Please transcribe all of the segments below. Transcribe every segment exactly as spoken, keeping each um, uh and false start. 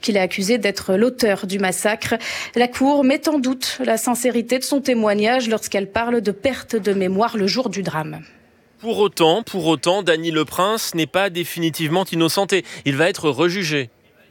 qu'il est accusé d'être l'auteur du massacre. La Cour met en doute la sincérité de son témoignage lorsqu'elle parle de perte de mémoire le jour du drame. Pour autant, pour autant, Dany Leprince n'est pas définitivement innocenté. Il va être rejugé.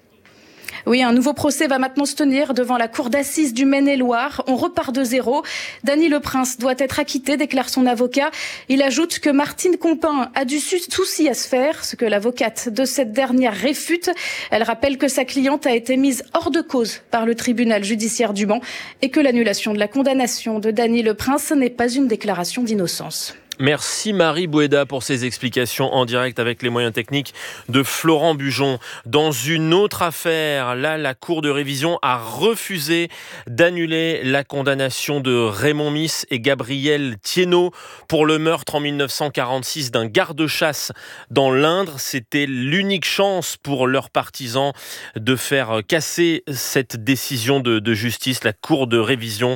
Oui, un nouveau procès va maintenant se tenir devant la cour d'assises du Maine-et-Loire. On repart de zéro. Dany Leprince doit être acquitté, déclare son avocat. Il ajoute que Martine Compin a du souci à se faire, ce que l'avocate de cette dernière réfute. Elle rappelle que sa cliente a été mise hors de cause par le tribunal judiciaire du Mans et que l'annulation de la condamnation de Dany Leprince n'est pas une déclaration d'innocence. Merci Marie Bouéda pour ces explications en direct avec les moyens techniques de Florent Bujon. Dans une autre affaire, là, la Cour de révision a refusé d'annuler la condamnation de Raymond Miss et Gabriel Thiénot pour le meurtre en dix-neuf cent quarante-six d'un garde-chasse dans l'Indre. C'était l'unique chance pour leurs partisans de faire casser cette décision de, de justice. La Cour de révision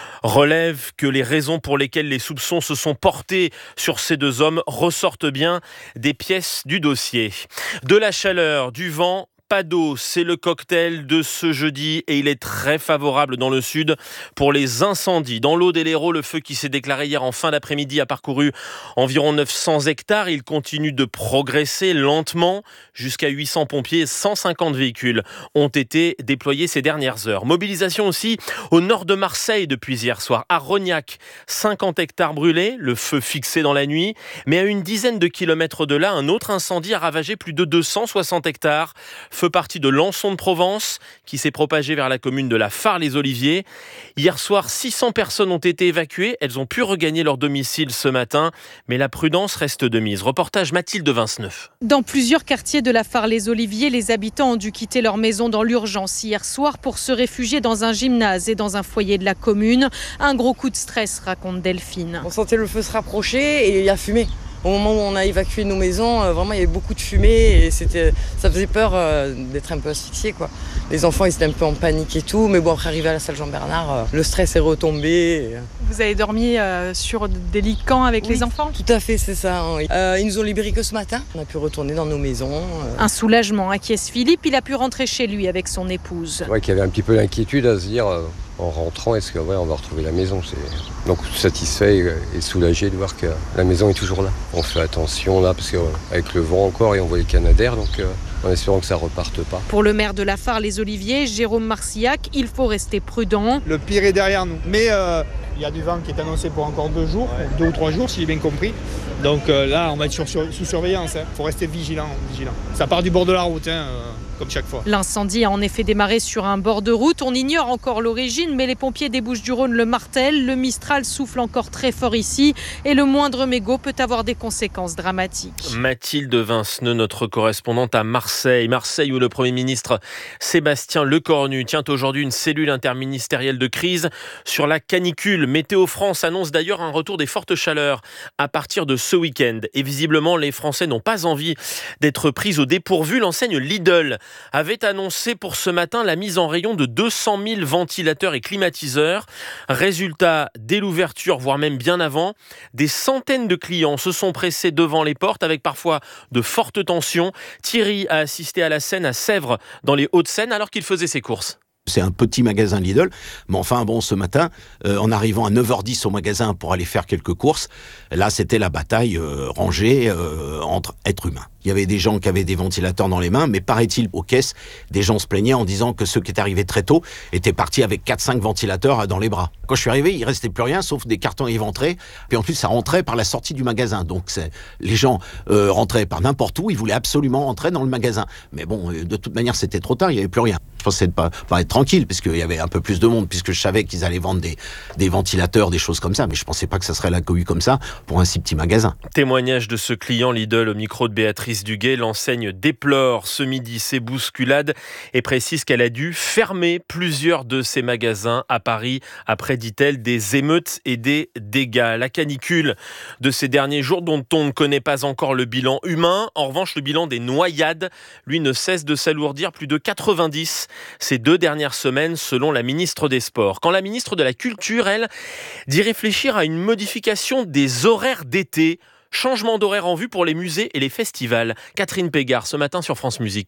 relève que les raisons pour lesquelles les soupçons se sont portés sur ces deux hommes ressortent bien des pièces du dossier. De la chaleur, du vent, pas d'eau, c'est le cocktail de ce jeudi et il est très favorable dans le sud pour les incendies. Dans l'Aude et l'Hérault, le feu qui s'est déclaré hier en fin d'après-midi a parcouru environ neuf cents hectares. Il continue de progresser lentement jusqu'à huit cents pompiers et cent cinquante véhicules ont été déployés ces dernières heures. Mobilisation aussi au nord de Marseille depuis hier soir. À Rognac, cinquante hectares brûlés, le feu fixé dans la nuit. Mais à une dizaine de kilomètres de là, un autre incendie a ravagé plus de deux cent soixante hectares. Feu parti de Lançon de Provence qui s'est propagé vers la commune de la Fare-les-Oliviers. Hier soir, six cents personnes ont été évacuées. Elles ont pu regagner leur domicile ce matin, mais la prudence reste de mise. Reportage Mathilde Vinceneuve. Dans plusieurs quartiers de la Fare-les-Oliviers, les habitants ont dû quitter leur maison dans l'urgence hier soir pour se réfugier dans un gymnase et dans un foyer de la commune. Un gros coup de stress, raconte Delphine. On sentait le feu se rapprocher et il y a fumé. Au moment où on a évacué nos maisons, euh, vraiment il y avait beaucoup de fumée et c'était, ça faisait peur euh, d'être un peu asphyxié, quoi. Les enfants ils étaient un peu en panique et tout, mais bon après arrivé à la salle Jean-Bernard, euh, le stress est retombé. Et... Vous avez dormi euh, sur des lits de camp avec oui, les enfants ? Tout à fait, c'est ça. Oui. Euh, ils nous ont libérés que ce matin, on a pu retourner dans nos maisons. Euh... Un soulagement acquiesce Philippe, il a pu rentrer chez lui avec son épouse. Ouais, qu'il y avait un petit peu l'inquiétude à se dire... Euh... En rentrant, est-ce que ouais, on va retrouver la maison ? C'est... Donc satisfait et soulagé de voir que la maison est toujours là. On fait attention là parce qu'avec le vent encore et on voit les canadaires, donc euh, en espérant que ça reparte pas. Pour le maire de la Fare-les-Oliviers, Jérôme Marcillac, il faut rester prudent. Le pire est derrière nous, mais euh, il y a du vent qui est annoncé pour encore deux jours, ouais. deux ou trois jours si j'ai bien compris. Donc euh, là, on va être sur, sur, sous surveillance. Il hein. faut rester vigilant, vigilant. Ça part du bord de la route. Hein, euh... comme chaque fois. L'incendie a en effet démarré sur un bord de route. On ignore encore l'origine, mais les pompiers des Bouches-du-Rhône le martèlent. Le Mistral souffle encore très fort ici et le moindre mégot peut avoir des conséquences dramatiques. Mathilde Vinceneux, notre correspondante à Marseille. Marseille où le Premier ministre Sébastien Lecornu tient aujourd'hui une cellule interministérielle de crise sur la canicule. Météo France annonce d'ailleurs un retour des fortes chaleurs à partir de ce week-end. Et visiblement, les Français n'ont pas envie d'être pris au dépourvu. L'enseigne Lidl avait annoncé pour ce matin la mise en rayon de deux cent mille ventilateurs et climatiseurs. Résultat, dès l'ouverture, voire même bien avant, des centaines de clients se sont pressés devant les portes avec parfois de fortes tensions. Thierry a assisté à la scène à Sèvres, dans les Hauts-de-Seine, alors qu'il faisait ses courses. C'est un petit magasin Lidl, mais enfin bon, ce matin, euh, en arrivant à neuf heures dix au magasin pour aller faire quelques courses, là c'était la bataille euh, rangée euh, entre êtres humains. Il y avait des gens qui avaient des ventilateurs dans les mains, mais paraît-il, aux caisses, des gens se plaignaient en disant que ceux qui étaient arrivés très tôt étaient partis avec quatre cinq ventilateurs dans les bras. Quand je suis arrivé, il restait plus rien, sauf des cartons éventrés. Puis en plus, ça rentrait par la sortie du magasin. Donc c'est, les gens euh, rentraient par n'importe où, ils voulaient absolument rentrer dans le magasin. Mais bon, euh, de toute manière, c'était trop tard, il n'y avait plus rien. Je pensais de pas, pas être tranquille, parce qu'il y avait un peu plus de monde, puisque je savais qu'ils allaient vendre des, des ventilateurs, des choses comme ça. Mais je pensais pas que ça serait la cohue comme ça pour un si petit magasin. Témoignage de ce client Lidl au micro de Béatrice Duguay. L'enseigne déplore ce midi ces bousculades et précise qu'elle a dû fermer plusieurs de ses magasins à Paris après, dit-elle, des émeutes et des dégâts. La canicule de ces derniers jours dont on ne connaît pas encore le bilan humain. En revanche, le bilan des noyades, lui, ne cesse de s'alourdir. Plus de quatre-vingt-dix ces deux dernières semaines, selon la ministre des Sports. Quand la ministre de la Culture, elle, dit réfléchir à une modification des horaires d'été. Changement d'horaire en vue pour les musées et les festivals. Catherine Pégard, ce matin sur France Musique.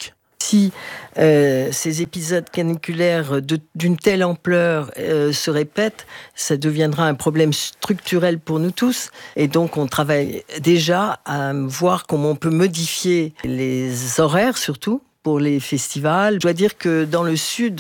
si euh, ces épisodes caniculaires de, d'une telle ampleur euh, se répètent, ça deviendra un problème structurel pour nous tous. Et donc, on travaille déjà à voir comment on peut modifier les horaires, surtout, pour les festivals. Je dois dire que dans le sud,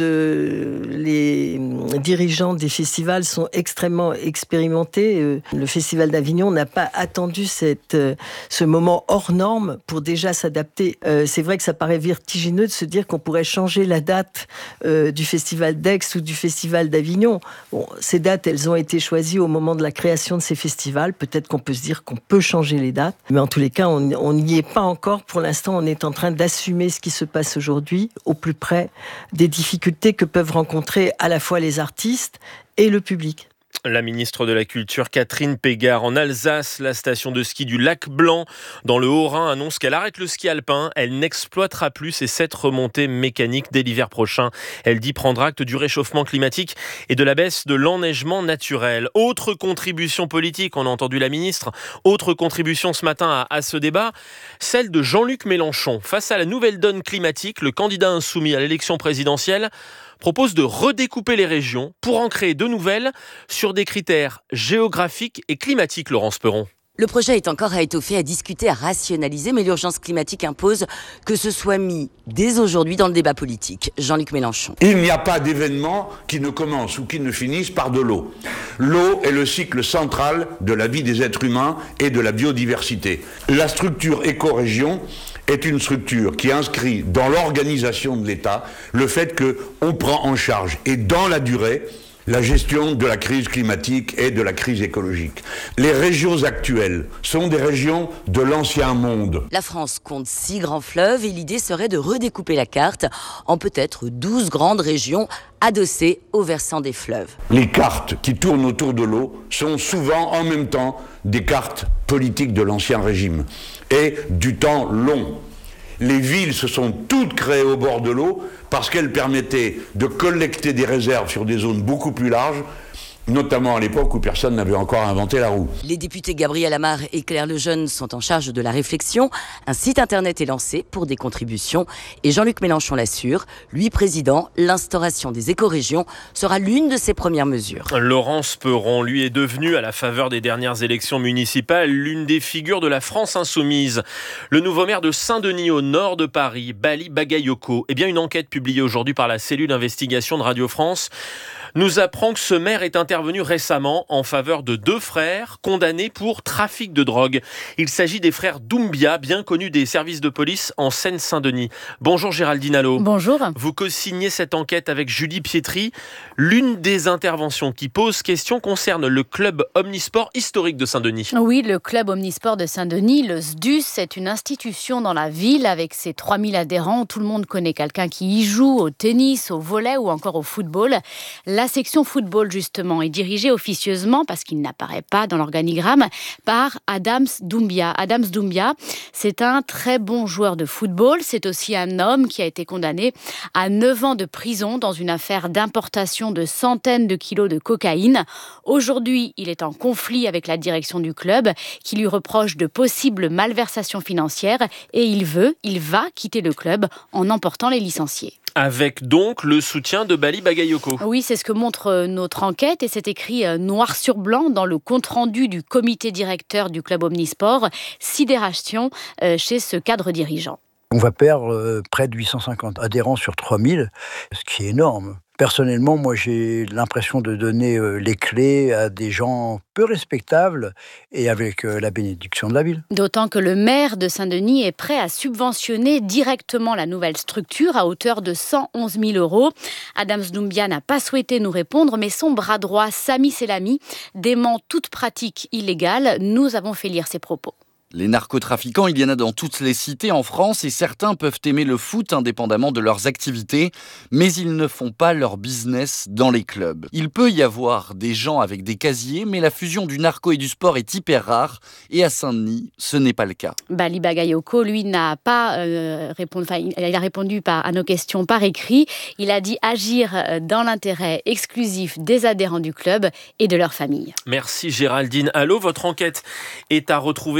les dirigeants des festivals sont extrêmement expérimentés. Le Festival d'Avignon n'a pas attendu cette, ce moment hors norme pour déjà s'adapter. C'est vrai que ça paraît vertigineux de se dire qu'on pourrait changer la date du Festival d'Aix ou du Festival d'Avignon. Bon, ces dates, elles ont été choisies au moment de la création de ces festivals. Peut-être qu'on peut se dire qu'on peut changer les dates. Mais en tous les cas, on n'y est pas encore. Pour l'instant, on est en train d'assumer ce qui se passe aujourd'hui au plus près des difficultés que peuvent rencontrer à la fois les artistes et le public. La ministre de la Culture, Catherine Pégard. En Alsace, la station de ski du Lac Blanc, dans le Haut-Rhin, annonce qu'elle arrête le ski alpin. Elle n'exploitera plus ses sept remontées mécaniques dès l'hiver prochain. Elle dit prendre acte du réchauffement climatique et de la baisse de l'enneigement naturel. Autre contribution politique, on a entendu la ministre, autre contribution ce matin à, à ce débat, celle de Jean-Luc Mélenchon. Face à la nouvelle donne climatique, le candidat insoumis à l'élection présidentielle propose de redécouper les régions pour en créer de nouvelles sur des critères géographiques et climatiques, Laurence Perron. Le projet est encore à étoffer, à discuter, à rationaliser, mais l'urgence climatique impose que ce soit mis dès aujourd'hui dans le débat politique. Jean-Luc Mélenchon. Il n'y a pas d'événement qui ne commence ou qui ne finisse par de l'eau. L'eau est le cycle central de la vie des êtres humains et de la biodiversité. La structure éco-région est une structure qui inscrit dans l'organisation de l'État le fait qu'on prend en charge et dans la durée la gestion de la crise climatique et de la crise écologique. Les régions actuelles sont des régions de l'ancien monde. La France compte six grands fleuves et l'idée serait de redécouper la carte en peut-être douze grandes régions adossées au versant des fleuves. Les cartes qui tournent autour de l'eau sont souvent en même temps des cartes politiques de l'ancien régime et du temps long. Les villes se sont toutes créées au bord de l'eau parce qu'elles permettaient de collecter des réserves sur des zones beaucoup plus larges, notamment à l'époque où personne n'avait encore inventé la roue. Les députés Gabriel Amar et Claire Lejeune sont en charge de la réflexion. Un site internet est lancé pour des contributions et Jean-Luc Mélenchon l'assure, lui président, l'instauration des écorégions sera l'une de ses premières mesures. Laurence Perron, lui, est devenu, à la faveur des dernières élections municipales, l'une des figures de la France insoumise. Le nouveau maire de Saint-Denis, au nord de Paris, Bali Bagayoko, eh bien une enquête publiée aujourd'hui par la cellule d'investigation de Radio France nous apprend que ce maire est intervenu récemment en faveur de deux frères condamnés pour trafic de drogue. Il s'agit des frères Doumbia, bien connus des services de police en Seine-Saint-Denis. Bonjour Géraldine Allo. Bonjour. Vous co-signez cette enquête avec Julie Pietri. L'une des interventions qui pose question concerne le club omnisport historique de Saint-Denis. Oui, le club omnisport de Saint-Denis, le S D U S, c'est une institution dans la ville avec ses trois mille adhérents. Tout le monde connaît quelqu'un qui y joue au tennis, au volley ou encore au football. La section football, justement, est dirigée officieusement, parce qu'il n'apparaît pas dans l'organigramme, par Adams Doumbia. Adams Doumbia, c'est un très bon joueur de football. C'est aussi un homme qui a été condamné à neuf ans de prison dans une affaire d'importation de centaines de kilos de cocaïne. Aujourd'hui, il est en conflit avec la direction du club qui lui reproche de possibles malversations financières et il veut, il va quitter le club en emportant les licenciés. Avec donc le soutien de Bali Bagayoko. Oui, c'est ce que montre notre enquête et c'est écrit noir sur blanc dans le compte-rendu du comité directeur du club omnisport. Sidération chez ce cadre dirigeant. On va perdre près de huit cent cinquante adhérents sur trois mille, ce qui est énorme. Personnellement, moi, j'ai l'impression de donner les clés à des gens peu respectables et avec la bénédiction de la ville. D'autant que le maire de Saint-Denis est prêt à subventionner directement la nouvelle structure à hauteur de cent onze mille euros. Adams Doumbia n'a pas souhaité nous répondre, mais son bras droit, Sami Selami, dément toute pratique illégale. Nous avons fait lire ses propos. Les narcotrafiquants, il y en a dans toutes les cités en France et certains peuvent aimer le foot indépendamment de leurs activités, mais ils ne font pas leur business dans les clubs. Il peut y avoir des gens avec des casiers, mais la fusion du narco et du sport est hyper rare et à Saint-Denis, ce n'est pas le cas. Bali Bagayoko, lui, n'a pas euh, répondu, enfin, il a répondu par, à nos questions par écrit. Il a dit agir dans l'intérêt exclusif des adhérents du club et de leur famille. Merci Géraldine Allo. Votre enquête est à retrouver, celle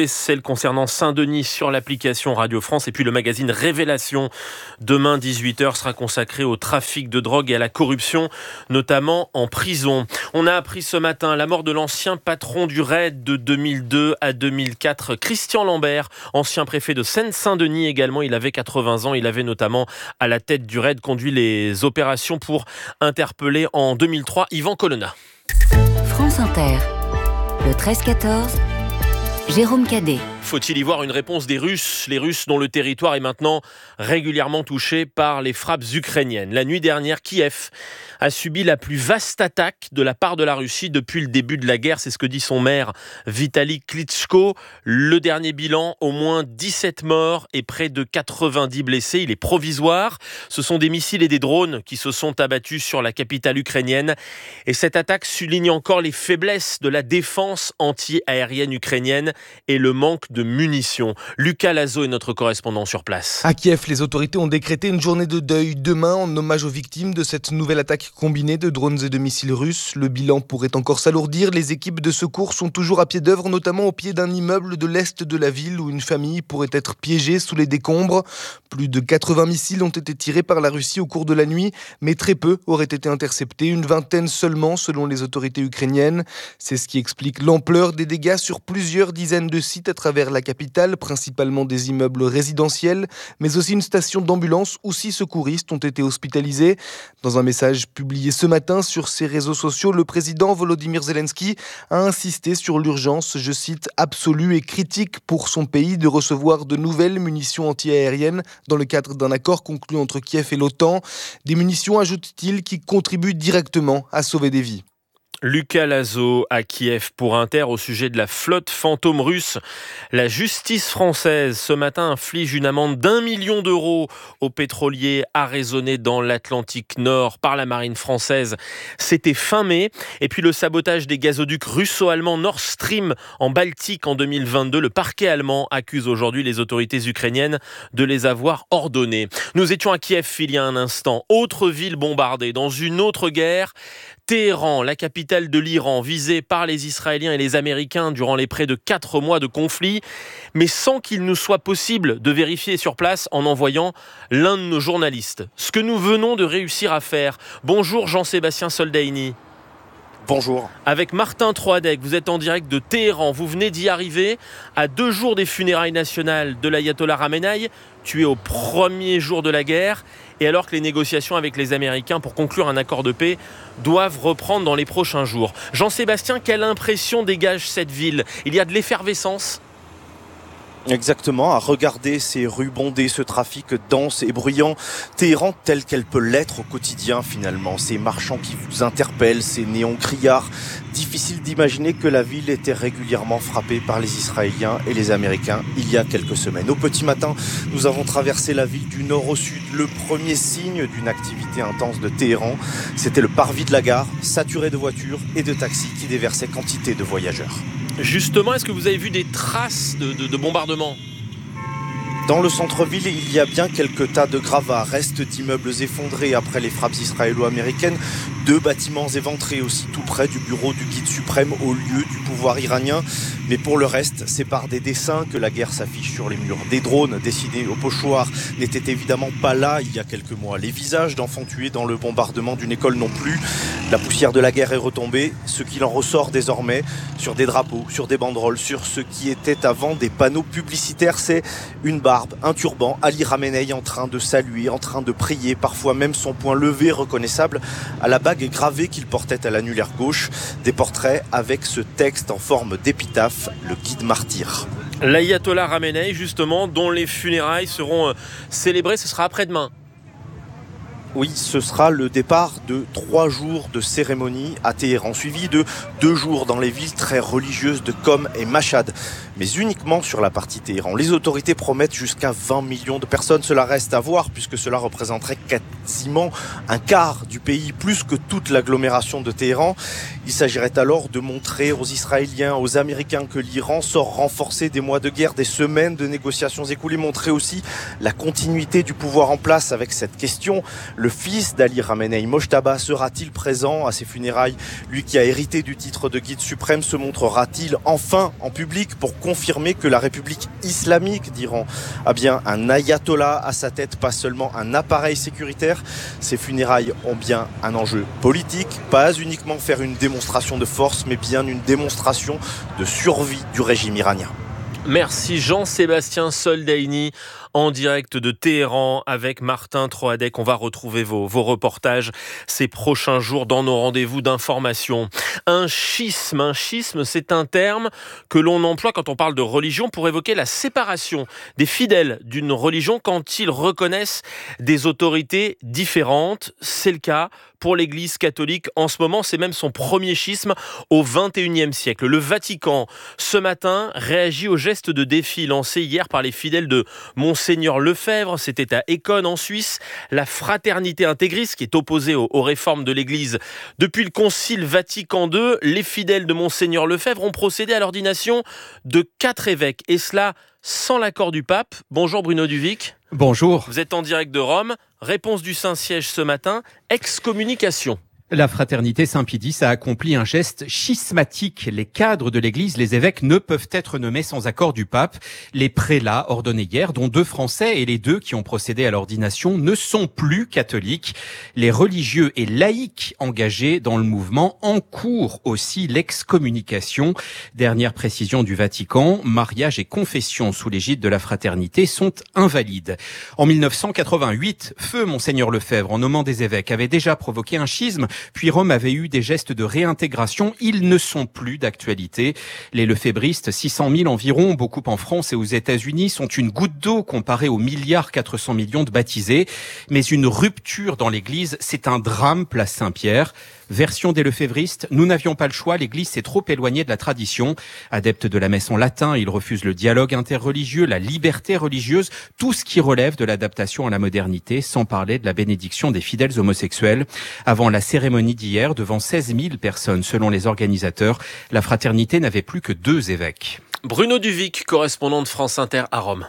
concernant Saint-Denis sur l'application Radio France. Et puis le magazine Révélation, demain dix-huit heures, sera consacré au trafic de drogue et à la corruption, notamment en prison. On a appris ce matin la mort de l'ancien patron du raid de deux mille deux à deux mille quatre, Christian Lambert, ancien préfet de Seine-Saint-Denis également. Il avait quatre-vingts ans. Il avait notamment à la tête du raid conduit les opérations pour interpeller en deux mille trois Yvan Colonna. France Inter, le treize quatorze, Jérôme Cadet. Faut-il y voir une réponse des Russes, les Russes dont le territoire est maintenant régulièrement touché par les frappes ukrainiennes. La nuit dernière, Kiev a subi la plus vaste attaque de la part de la Russie depuis le début de la guerre. C'est ce que dit son maire, Vitali Klitschko. Le dernier bilan, au moins dix-sept morts et près de quatre-vingt-dix blessés. Il est provisoire. Ce sont des missiles et des drones qui se sont abattus sur la capitale ukrainienne. Et cette attaque souligne encore les faiblesses de la défense anti-aérienne ukrainienne et le manque de munitions. Lucas Lazo est notre correspondant sur place. À Kiev, les autorités ont décrété une journée de deuil demain en hommage aux victimes de cette nouvelle attaque combinée de drones et de missiles russes. Le bilan pourrait encore s'alourdir. Les équipes de secours sont toujours à pied d'œuvre, notamment au pied d'un immeuble de l'est de la ville où une famille pourrait être piégée sous les décombres. Plus de quatre-vingts missiles ont été tirés par la Russie au cours de la nuit, mais très peu auraient été interceptés, une vingtaine seulement selon les autorités ukrainiennes. C'est ce qui explique l'ampleur des dégâts sur plusieurs dizaines de sites à travers la capitale, principalement des immeubles résidentiels, mais aussi une station d'ambulance où six secouristes ont été hospitalisés. Dans un message publié ce matin sur ses réseaux sociaux, le président Volodymyr Zelensky a insisté sur l'urgence, je cite, absolue et critique pour son pays de recevoir de nouvelles munitions antiaériennes dans le cadre d'un accord conclu entre Kiev et l'OTAN. Des munitions, ajoute-t-il, qui contribuent directement à sauver des vies. Lucas Lazo à Kiev pour Inter au sujet de la flotte fantôme russe. La justice française ce matin inflige une amende d'un million d'euros aux pétroliers arraisonnés dans l'Atlantique Nord par la marine française. C'était fin mai. Et puis le sabotage des gazoducs russo-allemands Nord Stream en Baltique en deux mille vingt-deux. Le parquet allemand accuse aujourd'hui les autorités ukrainiennes de les avoir ordonnés. Nous étions à Kiev il y a un instant. Autre ville bombardée dans une autre guerre. Téhéran, la capitale de l'Iran, visée par les Israéliens et les Américains durant les près de quatre mois de conflit, mais sans qu'il nous soit possible de vérifier sur place en envoyant l'un de nos journalistes. Ce que nous venons de réussir à faire. Bonjour Jean-Sébastien Soldaini. Bonjour. Avec Martin Troadec, vous êtes en direct de Téhéran. Vous venez d'y arriver à deux jours des funérailles nationales de l'ayatollah Khamenei, tué au premier jour de la guerre, et alors que les négociations avec les Américains pour conclure un accord de paix doivent reprendre dans les prochains jours. Jean-Sébastien, quelle impression dégage cette ville ? Il y a de l'effervescence ? Exactement, à regarder ces rues bondées, ce trafic dense et bruyant, Téhéran telle qu'elle peut l'être au quotidien finalement, ces marchands qui vous interpellent, ces néons criards. Difficile d'imaginer que la ville était régulièrement frappée par les Israéliens et les Américains il y a quelques semaines. Au petit matin, nous avons traversé la ville du nord au sud. Le premier signe d'une activité intense de Téhéran, c'était le parvis de la gare, saturé de voitures et de taxis qui déversaient quantité de voyageurs. Justement, est-ce que vous avez vu des traces de, de, de bombardement ? Dans le centre-ville, il y a bien quelques tas de gravats, restes d'immeubles effondrés après les frappes israélo-américaines, deux bâtiments éventrés aussi tout près du bureau du guide suprême au lieu du pouvoir iranien. Mais pour le reste, c'est par des dessins que la guerre s'affiche sur les murs. Des drones dessinés au pochoir n'étaient évidemment pas là il y a quelques mois. Les visages d'enfants tués dans le bombardement d'une école non plus. La poussière de la guerre est retombée. Ce qu'il en ressort désormais sur des drapeaux, sur des banderoles, sur ce qui était avant des panneaux publicitaires, c'est une barbe, un turban, Ali Khamenei en train de saluer, en train de prier, parfois même son poing levé reconnaissable à la bague gravée qu'il portait à l'annulaire gauche. Des portraits avec ce texte en forme d'épitaphe, le guide martyr. L'ayatollah Khamenei, justement, dont les funérailles seront célébrées, ce sera après-demain. Oui, ce sera le départ de trois jours de cérémonie à Téhéran, suivi de deux jours dans les villes très religieuses de Qom et Mashhad, mais uniquement sur la partie Téhéran. Les autorités promettent jusqu'à vingt millions de personnes. Cela reste à voir puisque cela représenterait quasiment un quart du pays, plus que toute l'agglomération de Téhéran. Il s'agirait alors de montrer aux Israéliens, aux Américains que l'Iran sort renforcé des mois de guerre, des semaines de négociations écoulées, montrer aussi la continuité du pouvoir en place avec cette question. Le fils d'Ali Khamenei, Mojtaba, sera-t-il présent à ses funérailles? Lui qui a hérité du titre de guide suprême se montrera-t-il enfin en public pour confirmer que la République islamique d'Iran a bien un ayatollah à sa tête, pas seulement un appareil sécuritaire? Ces funérailles ont bien un enjeu politique, pas uniquement faire une démonstration de force, mais bien une démonstration de survie du régime iranien. Merci Jean-Sébastien Soldaini en direct de Téhéran avec Martin Troadec. On va retrouver vos, vos reportages ces prochains jours dans nos rendez-vous d'information. Un schisme, un schisme, c'est un terme que l'on emploie quand on parle de religion pour évoquer la séparation des fidèles d'une religion quand ils reconnaissent des autorités différentes. C'est le cas pour l'Église catholique en ce moment. C'est même son premier schisme au vingt et unième siècle. Le Vatican, ce matin, réagit au geste de défi lancé hier par les fidèles de Monseigneur Lefebvre. C'était à Écône, en Suisse. La fraternité intégriste, qui est opposée aux, aux réformes de l'Église. Depuis le Concile Vatican deux, les fidèles de Monseigneur Lefebvre ont procédé à l'ordination de quatre évêques. Et cela sans l'accord du pape. Bonjour Bruno Duvic. Bonjour. Vous êtes en direct de Rome. Réponse du Saint-Siège ce matin, excommunication. La fraternité Saint-Pédis a accompli un geste schismatique. Les cadres de l'Église, les évêques, ne peuvent être nommés sans accord du pape. Les prélats ordonnés hier, dont deux Français et les deux qui ont procédé à l'ordination, ne sont plus catholiques. Les religieux et laïcs engagés dans le mouvement encourent aussi l'excommunication. Dernière précision du Vatican, mariage et confession sous l'égide de la fraternité sont invalides. En mille neuf cent quatre-vingt-huit, feu Monseigneur Lefebvre, en nommant des évêques, avait déjà provoqué un schisme. Puis Rome avait eu des gestes de réintégration. Ils ne sont plus d'actualité. Les lefébristes, six cent mille environ, beaucoup en France et aux États-Unis, sont une goutte d'eau comparée aux milliards quatre cents millions de baptisés. Mais une rupture dans l'Église, c'est un drame, place Saint-Pierre. Version des lefébristes, nous n'avions pas le choix, l'Église s'est trop éloignée de la tradition. Adepte de la messe en latin, il refuse le dialogue interreligieux, la liberté religieuse, tout ce qui relève de l'adaptation à la modernité, sans parler de la bénédiction des fidèles homosexuels. Avant la cérémonie d'hier, devant seize mille personnes selon les organisateurs, la fraternité n'avait plus que deux évêques. Bruno Duvic, correspondant de France Inter à Rome.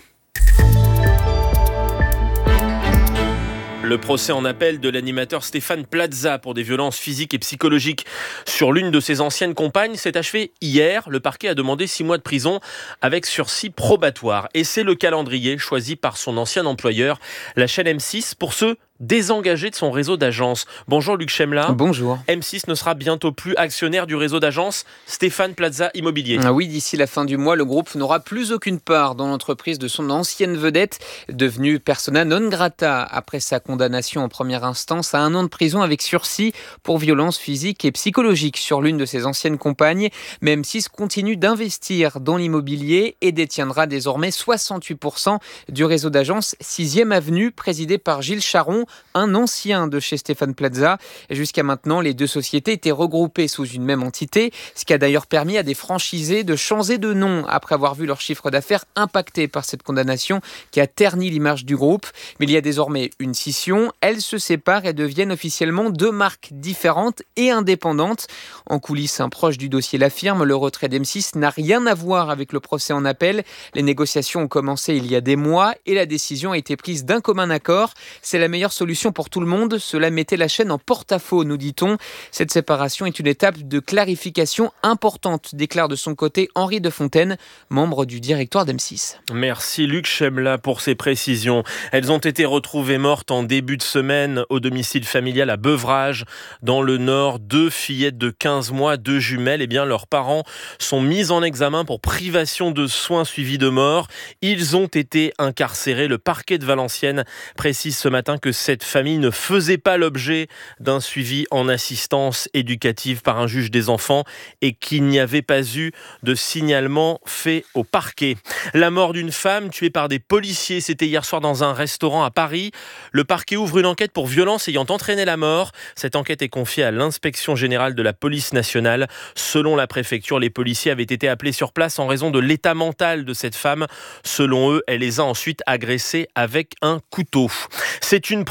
Le procès en appel de l'animateur Stéphane Plaza pour des violences physiques et psychologiques sur l'une de ses anciennes compagnes s'est achevé hier. Le parquet a demandé six mois de prison avec sursis probatoire. Et c'est le calendrier choisi par son ancien employeur, la chaîne M six, pour ceux désengagé de son réseau d'agences. Bonjour Luc Chemla. Bonjour. M six ne sera bientôt plus actionnaire du réseau d'agences Stéphane Plaza Immobilier. Ah oui, d'ici la fin du mois, le groupe n'aura plus aucune part dans l'entreprise de son ancienne vedette, devenue persona non grata après sa condamnation en première instance à un an de prison avec sursis pour violences physiques et psychologiques sur l'une de ses anciennes compagnes. Mais M six continue d'investir dans l'immobilier et détiendra désormais soixante-huit pour cent du réseau d'agences sixième avenue, présidé par Gilles Charon, un ancien de chez Stéphane Plaza. Jusqu'à maintenant, les deux sociétés étaient regroupées sous une même entité, ce qui a d'ailleurs permis à des franchisés de changer de nom après avoir vu leur chiffre d'affaires impacté par cette condamnation qui a terni l'image du groupe. Mais il y a désormais une scission. Elles se séparent et deviennent officiellement deux marques différentes et indépendantes. En coulisses, un proche du dossier l'affirme, le retrait d'M six n'a rien à voir avec le procès en appel. Les négociations ont commencé il y a des mois et la décision a été prise d'un commun accord. C'est la meilleure solution pour tout le monde. Cela mettait la chaîne en porte-à-faux, nous dit-on. Cette séparation est une étape de clarification importante, déclare de son côté Henri de Fontaine, membre du directoire d'M six. Merci Luc Chemla pour ces précisions. Elles ont été retrouvées mortes en début de semaine au domicile familial à Beuvrages, dans le Nord. Deux fillettes de quinze mois, deux jumelles. Eh bien, leurs parents sont mis en examen pour privation de soins suivis de mort. Ils ont été incarcérés. Le parquet de Valenciennes précise ce matin que cette famille ne faisait pas l'objet d'un suivi en assistance éducative par un juge des enfants et qu'il n'y avait pas eu de signalement fait au parquet. La mort d'une femme tuée par des policiers, c'était hier soir dans un restaurant à Paris. Le parquet ouvre une enquête pour violence ayant entraîné la mort. Cette enquête est confiée à l'inspection générale de la police nationale. Selon la préfecture, les policiers avaient été appelés sur place en raison de l'état mental de cette femme. Selon eux, elle les a ensuite agressés avec un couteau. C'est une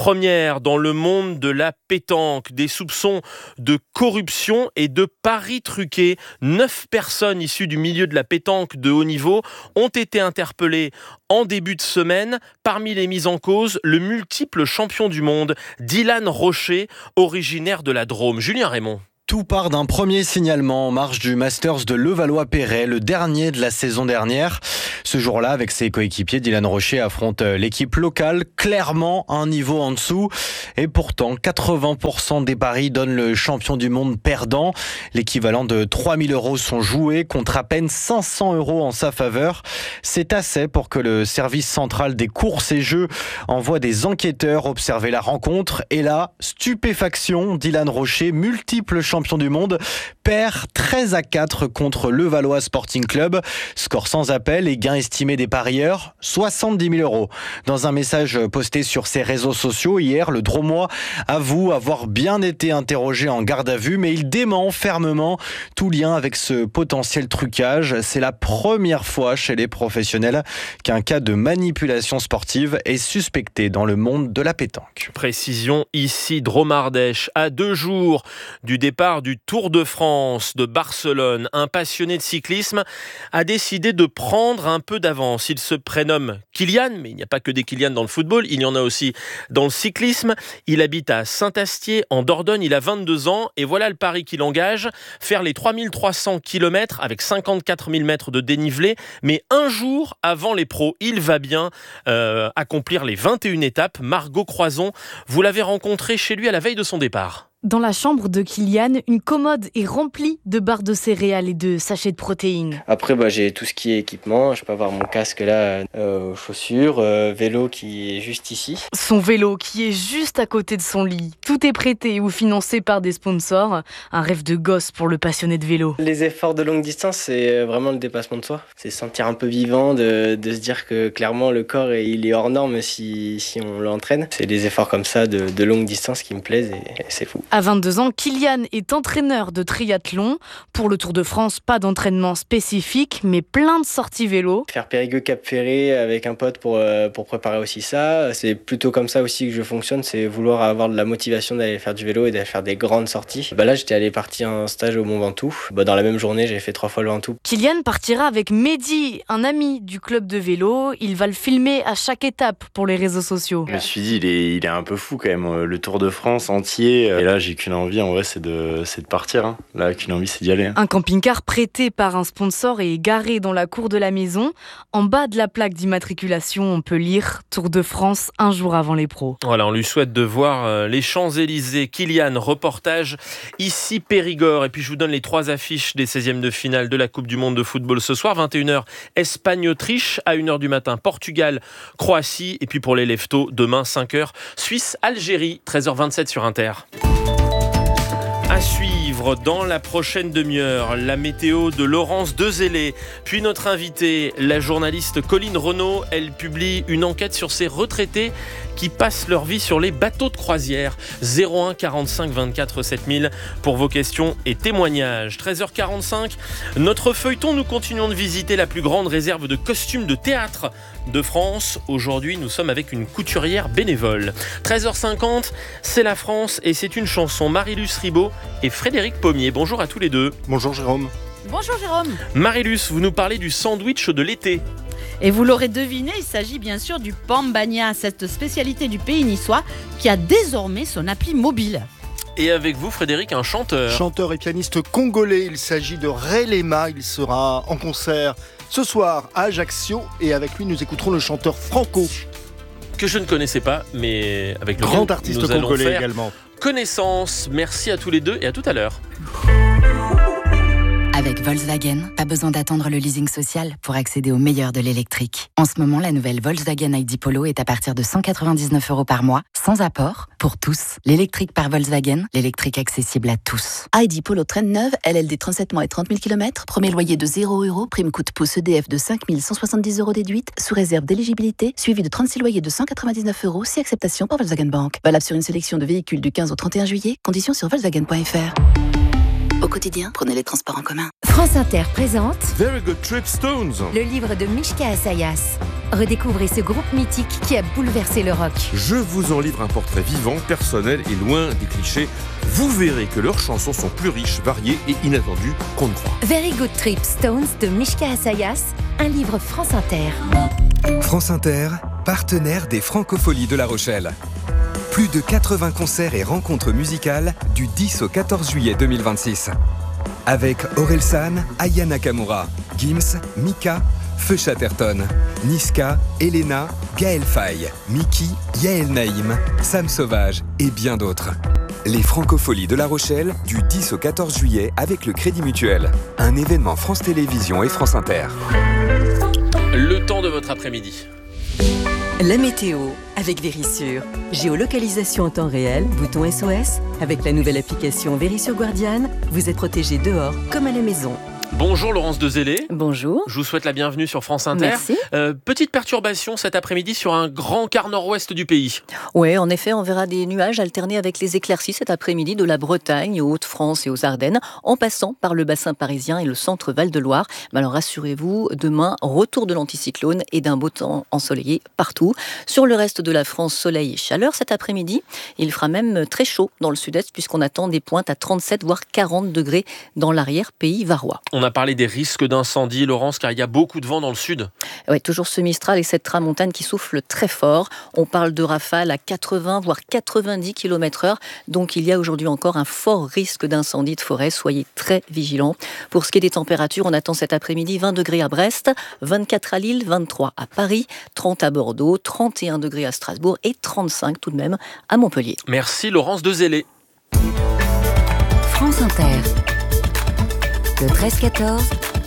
première dans le monde de la pétanque. Des soupçons de corruption et de paris truqués. Neuf personnes issues du milieu de la pétanque de haut niveau ont été interpellées en début de semaine. Parmi les mises en cause, le multiple champion du monde, Dylan Rocher, originaire de la Drôme. Julien Raymond. Tout part d'un premier signalement en marge du Masters de Levallois-Perret, le dernier de la saison dernière. Ce jour-là, avec ses coéquipiers, Dylan Rocher affronte l'équipe locale, clairement un niveau en dessous. Et pourtant, quatre-vingts pour cent des paris donnent le champion du monde perdant. L'équivalent de trois mille euros sont joués contre à peine cinq cents euros en sa faveur. C'est assez pour que le service central des courses et jeux envoie des enquêteurs observer la rencontre. Et là, stupéfaction, Dylan Rocher, multiple champion champion du monde, perd treize à quatre contre Levallois Sporting Club. Score sans appel et gain estimé des parieurs, soixante-dix mille euros. Dans un message posté sur ses réseaux sociaux hier, le Dromois avoue avoir bien été interrogé en garde à vue, mais il dément fermement tout lien avec ce potentiel trucage. C'est la première fois chez les professionnels qu'un cas de manipulation sportive est suspecté dans le monde de la pétanque. Précision ici, Drôme-Ardèche, à deux jours du départ du Tour de France de Barcelone, un passionné de cyclisme a décidé de prendre un peu d'avance. Il se prénomme Kylian, mais il n'y a pas que des Kylian dans le football, il y en a aussi dans le cyclisme. Il habite à Saint-Astier, en Dordogne, il a vingt-deux ans et voilà le pari qu'il engage, faire les trois mille trois cents kilomètres avec cinquante-quatre mille mètres de dénivelé, mais un jour avant les pros. Il va bien euh, accomplir les vingt et une étapes. Margot Croison, vous l'avez rencontré chez lui à la veille de son départ. Dans la chambre de Kylian, une commode est remplie de barres de céréales et de sachets de protéines. Après, bah, j'ai tout ce qui est équipement. Je peux avoir mon casque là, euh, chaussures, euh, vélo qui est juste ici. Son vélo qui est juste à côté de son lit. Tout est prêté ou financé par des sponsors. Un rêve de gosse pour le passionné de vélo. Les efforts de longue distance, c'est vraiment le dépassement de soi. C'est se sentir un peu vivant, de, de se dire que clairement le corps est, il est hors norme si, si on l'entraîne. C'est des efforts comme ça de, de longue distance qui me plaisent et, et c'est fou. À vingt-deux ans, Kylian est entraîneur de triathlon. Pour le Tour de France, pas d'entraînement spécifique, mais plein de sorties vélo. Faire Périgueux-Cap-Ferré avec un pote pour, euh, pour préparer aussi ça, c'est plutôt comme ça aussi que je fonctionne, c'est vouloir avoir de la motivation d'aller faire du vélo et d'aller faire des grandes sorties. Bah là, j'étais allé partir en stage au Mont Ventoux. Bah dans la même journée, j'ai fait trois fois le Ventoux. Kylian partira avec Mehdi, un ami du club de vélo. Il va le filmer à chaque étape pour les réseaux sociaux. Je me suis dit, il est, il est un peu fou quand même, le Tour de France entier. Et là, j'ai qu'une envie, en vrai, c'est de, c'est de partir. Hein. Là, qu'une envie, c'est d'y aller. Hein. Un camping-car prêté par un sponsor et garé dans la cour de la maison. En bas de la plaque d'immatriculation, on peut lire « Tour de France, un jour avant les pros ». Voilà, on lui souhaite de voir les Champs-Élysées. Kylian, reportage ici Périgord. Et puis, je vous donne les trois affiches des seizièmes de finale de la Coupe du Monde de football ce soir. vingt et une heures, Espagne-Autriche. À une heure du matin, Portugal-Croatie. Et puis, pour les leftos, demain, cinq heures, Suisse-Algérie, treize heures vingt-sept sur Inter. À suivre dans la prochaine demi-heure, la météo de Laurence Dezellé. Puis notre invitée, la journaliste Colline Renaud, elle publie une enquête sur ces retraités qui passent leur vie sur les bateaux de croisière. zéro un quarante-cinq vingt-quatre sept mille pour vos questions et témoignages. treize heures quarante-cinq, notre feuilleton, nous continuons de visiter la plus grande réserve de costumes de théâtre de France. Aujourd'hui, nous sommes avec une couturière bénévole. treize heures cinquante, c'est la France et c'est une chanson. Marilus Ribot et Frédéric Pommier. Bonjour à tous les deux. Bonjour Jérôme. Bonjour Jérôme. Marilus, vous nous parlez du sandwich de l'été. Et vous l'aurez deviné, il s'agit bien sûr du pambagna, cette spécialité du pays niçois qui a désormais son appli mobile. Et avec vous, Frédéric, un chanteur. Chanteur et pianiste congolais, il s'agit de Ray Lema. Il sera en concert ce soir à Ajaccio et avec lui, nous écouterons le chanteur Franco. Que je ne connaissais pas, mais avec le grand artiste nous congolais allons faire également. Connaissance. Merci à tous les deux et à tout à l'heure. Avec Volkswagen, pas besoin d'attendre le leasing social pour accéder au meilleur de l'électrique. En ce moment, la nouvelle Volkswagen I D Polo est à partir de cent quatre-vingt-dix-neuf euros par mois, sans apport, pour tous. L'électrique par Volkswagen, l'électrique accessible à tous. I D Polo traîne neuve, L L D trente-sept mois et trente mille kilomètres, premier loyer de zéro euros, prime coût pouce E D F de cinq mille cent soixante-dix euros déduite, sous réserve d'éligibilité, suivi de trente-six loyers de cent quatre-vingt-dix-neuf euros, si acceptation par Volkswagen Bank. Valable sur une sélection de véhicules du quinze au trente et un juillet, conditions sur volkswagen point f r. Au quotidien, prenez les transports en commun. France Inter présente Very Good Trip Stones, le livre de Mishka Assayas. Redécouvrez ce groupe mythique qui a bouleversé le rock. Je vous en livre un portrait vivant, personnel et loin des clichés. Vous verrez que leurs chansons sont plus riches, variées et inattendues qu'on ne croit. Very Good Trip Stones de Mishka Assayas, un livre France Inter. France Inter, partenaire des Francopholies de La Rochelle. Plus de quatre-vingts concerts et rencontres musicales du dix au quatorze juillet deux mille vingt-six. Avec Orelsan, Aya Nakamura, Gims, Mika, Feu Chatterton, Niska, Elena, Gaël Faye, Miki, Yael Naïm, Sam Sauvage et bien d'autres. Les Francopholies de La Rochelle du dix au quatorze juillet avec le Crédit Mutuel. Un événement France Télévisions et France Inter. Le temps de votre après-midi. La météo avec Vérissure. Géolocalisation en temps réel, bouton S O S. Avec la nouvelle application Vérissure Guardian, vous êtes protégé dehors comme à la maison. Bonjour Laurence Dezellé. Bonjour. Je vous souhaite la bienvenue sur France Inter. Merci. Euh, petite perturbation cet après-midi sur un grand quart nord-ouest du pays. Oui, en effet, on verra des nuages alternés avec les éclaircies cet après-midi de la Bretagne aux Hauts-de-France et aux Ardennes, en passant par le bassin parisien et le centre Val-de-Loire. Mais alors rassurez-vous, demain, retour de l'anticyclone et d'un beau temps ensoleillé partout. Sur le reste de la France, soleil et chaleur cet après-midi. Il fera même très chaud dans le sud-est puisqu'on attend des pointes à trente-sept voire quarante degrés dans l'arrière-pays varois. On a parlé des risques d'incendie, Laurence, car il y a beaucoup de vent dans le sud. Oui, toujours ce Mistral et cette tramontane qui souffle très fort. On parle de rafales à quatre-vingts voire quatre-vingt-dix kilomètres heure. Donc il y a aujourd'hui encore un fort risque d'incendie de forêt. Soyez très vigilants. Pour ce qui est des températures, on attend cet après-midi vingt degrés à Brest, vingt-quatre à Lille, vingt-trois à Paris, trente à Bordeaux, trente et un degrés à Strasbourg et trente-cinq tout de même à Montpellier. Merci Laurence Dezellé. France Inter. Le treize quatorze,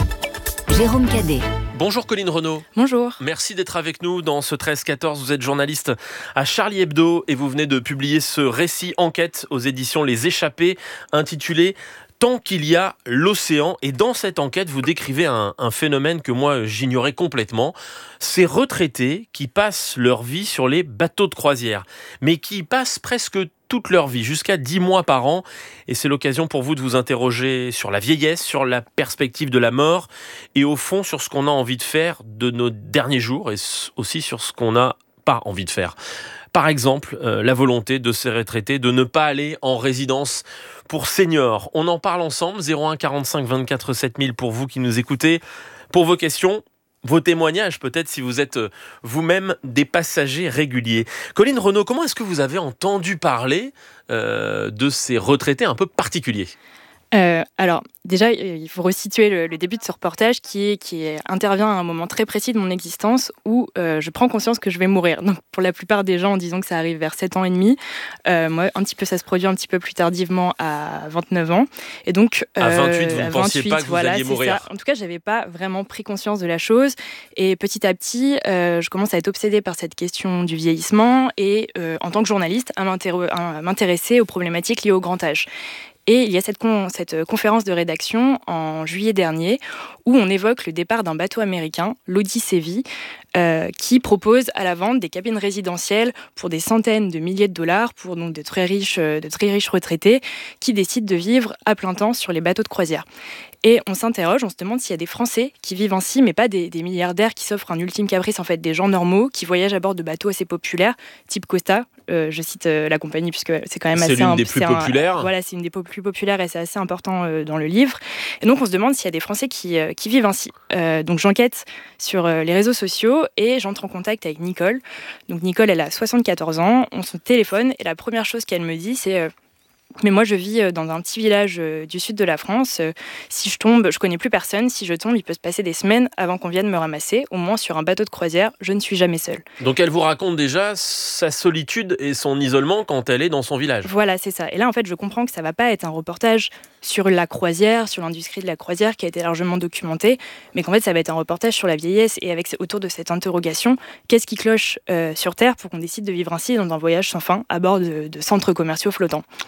Jérôme Cadet. Bonjour Colline Renaud. Bonjour. Merci d'être avec nous dans ce treize quatorze. Vous êtes journaliste à Charlie Hebdo et vous venez de publier ce récit enquête aux éditions Les Échappés intitulé « Tant qu'il y a l'océan ». Et dans cette enquête, vous décrivez un, un phénomène que moi j'ignorais complètement. Ces retraités qui passent leur vie sur les bateaux de croisière, mais qui passent presque toute leur vie, jusqu'à dix mois par an. Et c'est l'occasion pour vous de vous interroger sur la vieillesse, sur la perspective de la mort, et au fond sur ce qu'on a envie de faire de nos derniers jours, et aussi sur ce qu'on n'a pas envie de faire. Par exemple, euh, la volonté de ces retraités de ne pas aller en résidence pour seniors. On en parle ensemble, zéro un quarante-cinq vingt-quatre sept mille pour vous qui nous écoutez. Pour vos questions, vos témoignages, peut-être si vous êtes vous-même des passagers réguliers. Colline Renaud, comment est-ce que vous avez entendu parler euh, de ces retraités un peu particuliers ? Euh, alors, déjà, il faut resituer le, le début de ce reportage qui, est, qui est, intervient à un moment très précis de mon existence où euh, je prends conscience que je vais mourir. Donc, pour la plupart des gens, disons que ça arrive vers sept ans et demi. Euh, moi, un petit peu, ça se produit un petit peu plus tardivement à vingt-neuf ans. Et donc, euh, à vingt-huit, vous ne pensiez pas que vous voilà, alliez mourir. Ça. En tout cas, je n'avais pas vraiment pris conscience de la chose. Et petit à petit, euh, je commence à être obsédée par cette question du vieillissement et, euh, en tant que journaliste, à, à m'intéresser aux problématiques liées au grand âge. Et il y a cette, con, cette conférence de rédaction en juillet dernier où on évoque le départ d'un bateau américain, l'Odyssey, euh, qui propose à la vente des cabines résidentielles pour des centaines de milliers de dollars pour donc de très riches, de très riches retraités qui décident de vivre à plein temps sur les bateaux de croisière. Et on s'interroge, on se demande s'il y a des Français qui vivent ainsi, mais pas des, des milliardaires qui s'offrent un ultime caprice, en fait, des gens normaux qui voyagent à bord de bateaux assez populaires, type Costa. Euh, je cite euh, la compagnie puisque c'est quand même c'est assez... C'est l'une des plus un, populaires. Voilà, c'est une des plus populaires et c'est assez important euh, dans le livre. Et donc on se demande s'il y a des Français qui, euh, qui vivent ainsi. Euh, donc j'enquête sur euh, les réseaux sociaux et j'entre en contact avec Nicole. Donc Nicole, elle a soixante-quatorze ans, on se téléphone et la première chose qu'elle me dit, c'est... Euh, Mais moi, je vis dans un petit village du sud de la France. Si je tombe, je connais plus personne. Si je tombe, il peut se passer des semaines avant qu'on vienne me ramasser. Au moins, sur un bateau de croisière, je ne suis jamais seule. Donc, elle vous raconte déjà sa solitude et son isolement quand elle est dans son village. Voilà, c'est ça. Et là, en fait, je comprends que ça va pas être un reportage sur la croisière, sur l'industrie de la croisière qui a été largement documentée, mais qu'en fait, ça va être un reportage sur la vieillesse et avec autour de cette interrogation, qu'est-ce qui cloche euh, sur Terre pour qu'on décide de vivre ainsi dans un voyage sans fin à bord de, de centres commerciaux flottants. Et là, on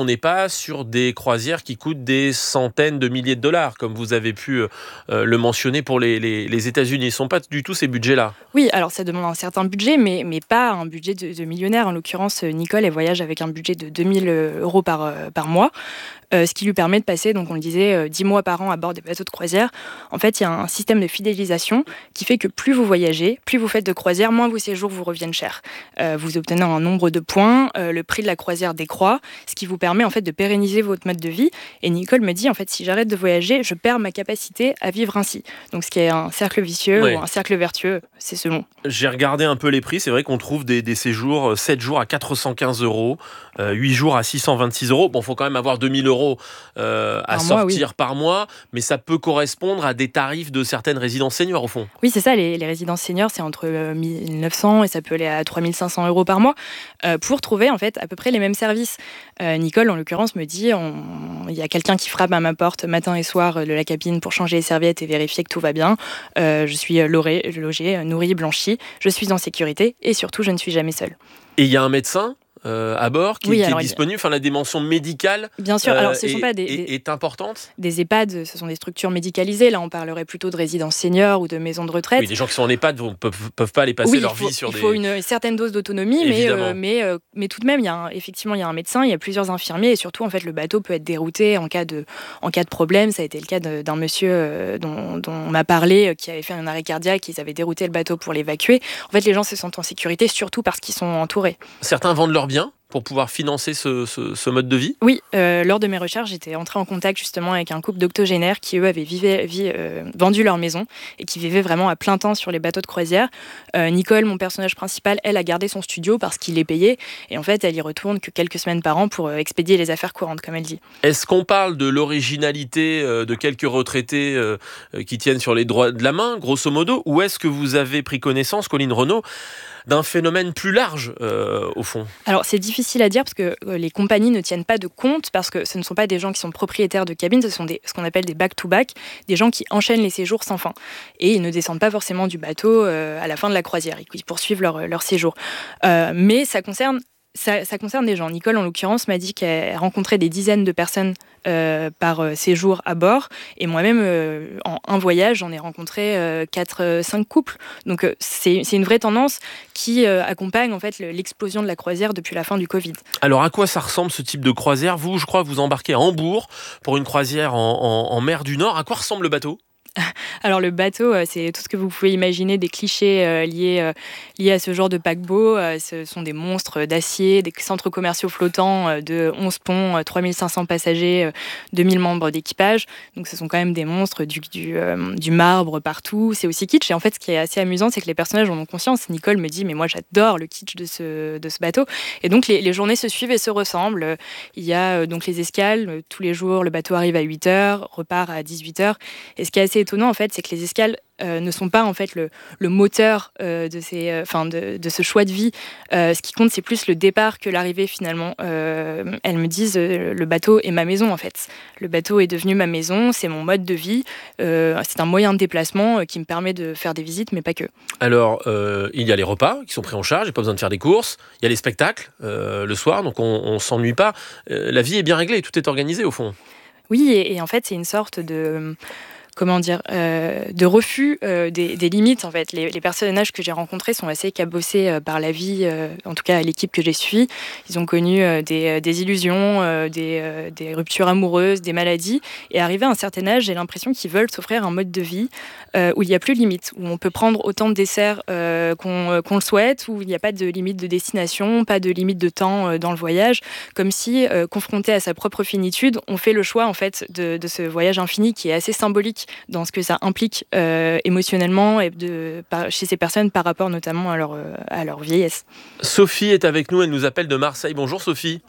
n'est pas sur des croisières qui coûtent des centaines de milliers de dollars, comme vous avez pu euh, le mentionner pour les, les, les États-Unis. Ce ne sont pas du tout ces budgets-là. Oui, alors ça demande un certain budget, mais, mais pas un budget de, de millionnaire. En l'occurrence, Nicole, elle voyage avec un budget de deux mille euros par, euh, par mois. Euh, ce qui lui permet de passer, donc on le disait, euh, dix mois par an à bord des bateaux de croisière. En fait, il y a un système de fidélisation qui fait que plus vous voyagez, plus vous faites de croisière, moins vos séjours vous reviennent chers. Euh, vous obtenez un nombre de points, euh, le prix de la croisière décroît, ce qui vous permet en fait de pérenniser votre mode de vie. Et Nicole me dit, en fait, si j'arrête de voyager, je perds ma capacité à vivre ainsi. Donc ce qui est un cercle vicieux ouais. ou un cercle vertueux, c'est ce mot. J'ai regardé un peu les prix, c'est vrai qu'on trouve des, des séjours, sept jours à quatre cent quinze euros, euh, huit jours à six cent vingt-six euros. Bon, il faut quand même avoir deux mille euros Euh, à par sortir mois, oui. par mois, mais ça peut correspondre à des tarifs de certaines résidences seniors au fond. Oui, c'est ça, les, les résidences seniors, c'est entre euh, mille neuf cents et ça peut aller à trois mille cinq cents euros par mois euh, pour trouver en fait à peu près les mêmes services. Euh, Nicole, en l'occurrence, me dit il y a quelqu'un qui frappe à ma porte matin et soir de la cabine pour changer les serviettes et vérifier que tout va bien. Euh, je suis logée, logée, nourrie, blanchie, je suis en sécurité et surtout, je ne suis jamais seule. Et il y a un médecin Euh, à bord qui, oui, qui alors, est disponible, enfin la dimension médicale bien sûr, alors ce euh, sont est, pas des, est, est importante. Des EHPAD, ce sont des structures médicalisées, là on parlerait plutôt de résidences seniors ou de maisons de retraite. Oui, des gens qui sont en EHPAD ne peuvent, peuvent pas aller passer oui, leur faut, vie sur il des... Il faut une certaine dose d'autonomie, mais, euh, mais, euh, mais tout de même, il y a un, effectivement il y a un médecin, il y a plusieurs infirmiers et surtout en fait le bateau peut être dérouté en cas de, en cas de problème. Ça a été le cas de, d'un monsieur euh, dont, dont on m'a parlé, euh, qui avait fait un arrêt cardiaque, ils avaient dérouté le bateau pour l'évacuer. En fait les gens se sentent en sécurité surtout parce qu'ils sont entourés. Certains vendent leurs biens pour pouvoir financer ce, ce, ce mode de vie ? Oui, euh, lors de mes recherches, j'étais entrée en contact justement avec un couple d'octogénaires qui, eux, avaient vivé, vi, euh, vendu leur maison et qui vivaient vraiment à plein temps sur les bateaux de croisière. Euh, Nicole, mon personnage principal, elle a gardé son studio parce qu'il est payé et en fait, elle y retourne que quelques semaines par an pour euh, expédier les affaires courantes, comme elle dit. Est-ce qu'on parle de l'originalité euh, de quelques retraités euh, qui tiennent sur les droits de la main, grosso modo, ou est-ce que vous avez pris connaissance, Colline Renaud, d'un phénomène plus large, euh, au fond ? Alors, c'est difficile à dire parce que euh, les compagnies ne tiennent pas de compte parce que ce ne sont pas des gens qui sont propriétaires de cabines, ce sont des, ce qu'on appelle des back-to-back, des gens qui enchaînent les séjours sans fin. Et ils ne descendent pas forcément du bateau euh, à la fin de la croisière, ils poursuivent leur, leur séjour. Euh, mais ça concerne... Ça, ça concerne des gens. Nicole, en l'occurrence, m'a dit qu'elle rencontrait des dizaines de personnes euh, par euh, séjour à bord. Et moi-même, euh, en un voyage, j'en ai rencontré euh, quatre cinq couples. Donc, euh, c'est, c'est une vraie tendance qui euh, accompagne en fait, l'explosion de la croisière depuis la fin du Covid. Alors, à quoi ça ressemble ce type de croisière ? Vous, je crois, vous embarquez à Hambourg pour une croisière en, en, en mer du Nord. À quoi ressemble le bateau ? Alors le bateau, c'est tout ce que vous pouvez imaginer des clichés euh, liés, euh, liés à ce genre de paquebot. Euh, ce sont des monstres d'acier, des centres commerciaux flottants euh, de onze ponts, euh, trois mille cinq cents passagers, euh, deux mille membres d'équipage. Donc ce sont quand même des monstres, du, du, euh, du marbre partout. C'est aussi kitsch. Et en fait, ce qui est assez amusant, c'est que les personnages en ont conscience. Nicole me dit, mais moi j'adore le kitsch de ce, de ce bateau. Et donc les, les journées se suivent et se ressemblent. Il y a euh, donc les escales. Euh, tous les jours, le bateau arrive à huit heures, repart à dix-huit heures. Et ce qui est assez étonnant, en fait, c'est que les escales euh, ne sont pas en fait le, le moteur euh, de, ces, euh, de, de ce choix de vie. Euh, ce qui compte, c'est plus le départ que l'arrivée finalement. Euh, elles me disent, euh, le bateau est ma maison en fait. Le bateau est devenu ma maison, c'est mon mode de vie. Euh, c'est un moyen de déplacement euh, qui me permet de faire des visites, mais pas que. Alors, euh, il y a les repas qui sont pris en charge, il n'y a pas besoin de faire des courses. Il y a les spectacles euh, le soir, donc on ne s'ennuie pas. Euh, la vie est bien réglée, tout est organisé au fond. Oui, et, et en fait, c'est une sorte de... comment dire, euh, de refus euh, des, des limites en fait. Les, les personnages que j'ai rencontrés sont assez cabossés euh, par la vie, euh, en tout cas l'équipe que j'ai suivie. Ils ont connu euh, des, des illusions, euh, des, euh, des ruptures amoureuses, des maladies. Et arrivé à un certain âge, j'ai l'impression qu'ils veulent s'offrir un mode de vie euh, où il n'y a plus de limite, où on peut prendre autant de desserts euh, qu'on, euh, qu'on le souhaite, où il n'y a pas de limite de destination, pas de limite de temps euh, dans le voyage, comme si, euh, confronté à sa propre finitude, on fait le choix en fait de, de ce voyage infini qui est assez symbolique dans ce que ça implique euh, émotionnellement et de, par, chez ces personnes par rapport notamment à leur, euh, à leur vieillesse. Sophie est avec nous, elle nous appelle de Marseille. Bonjour Sophie.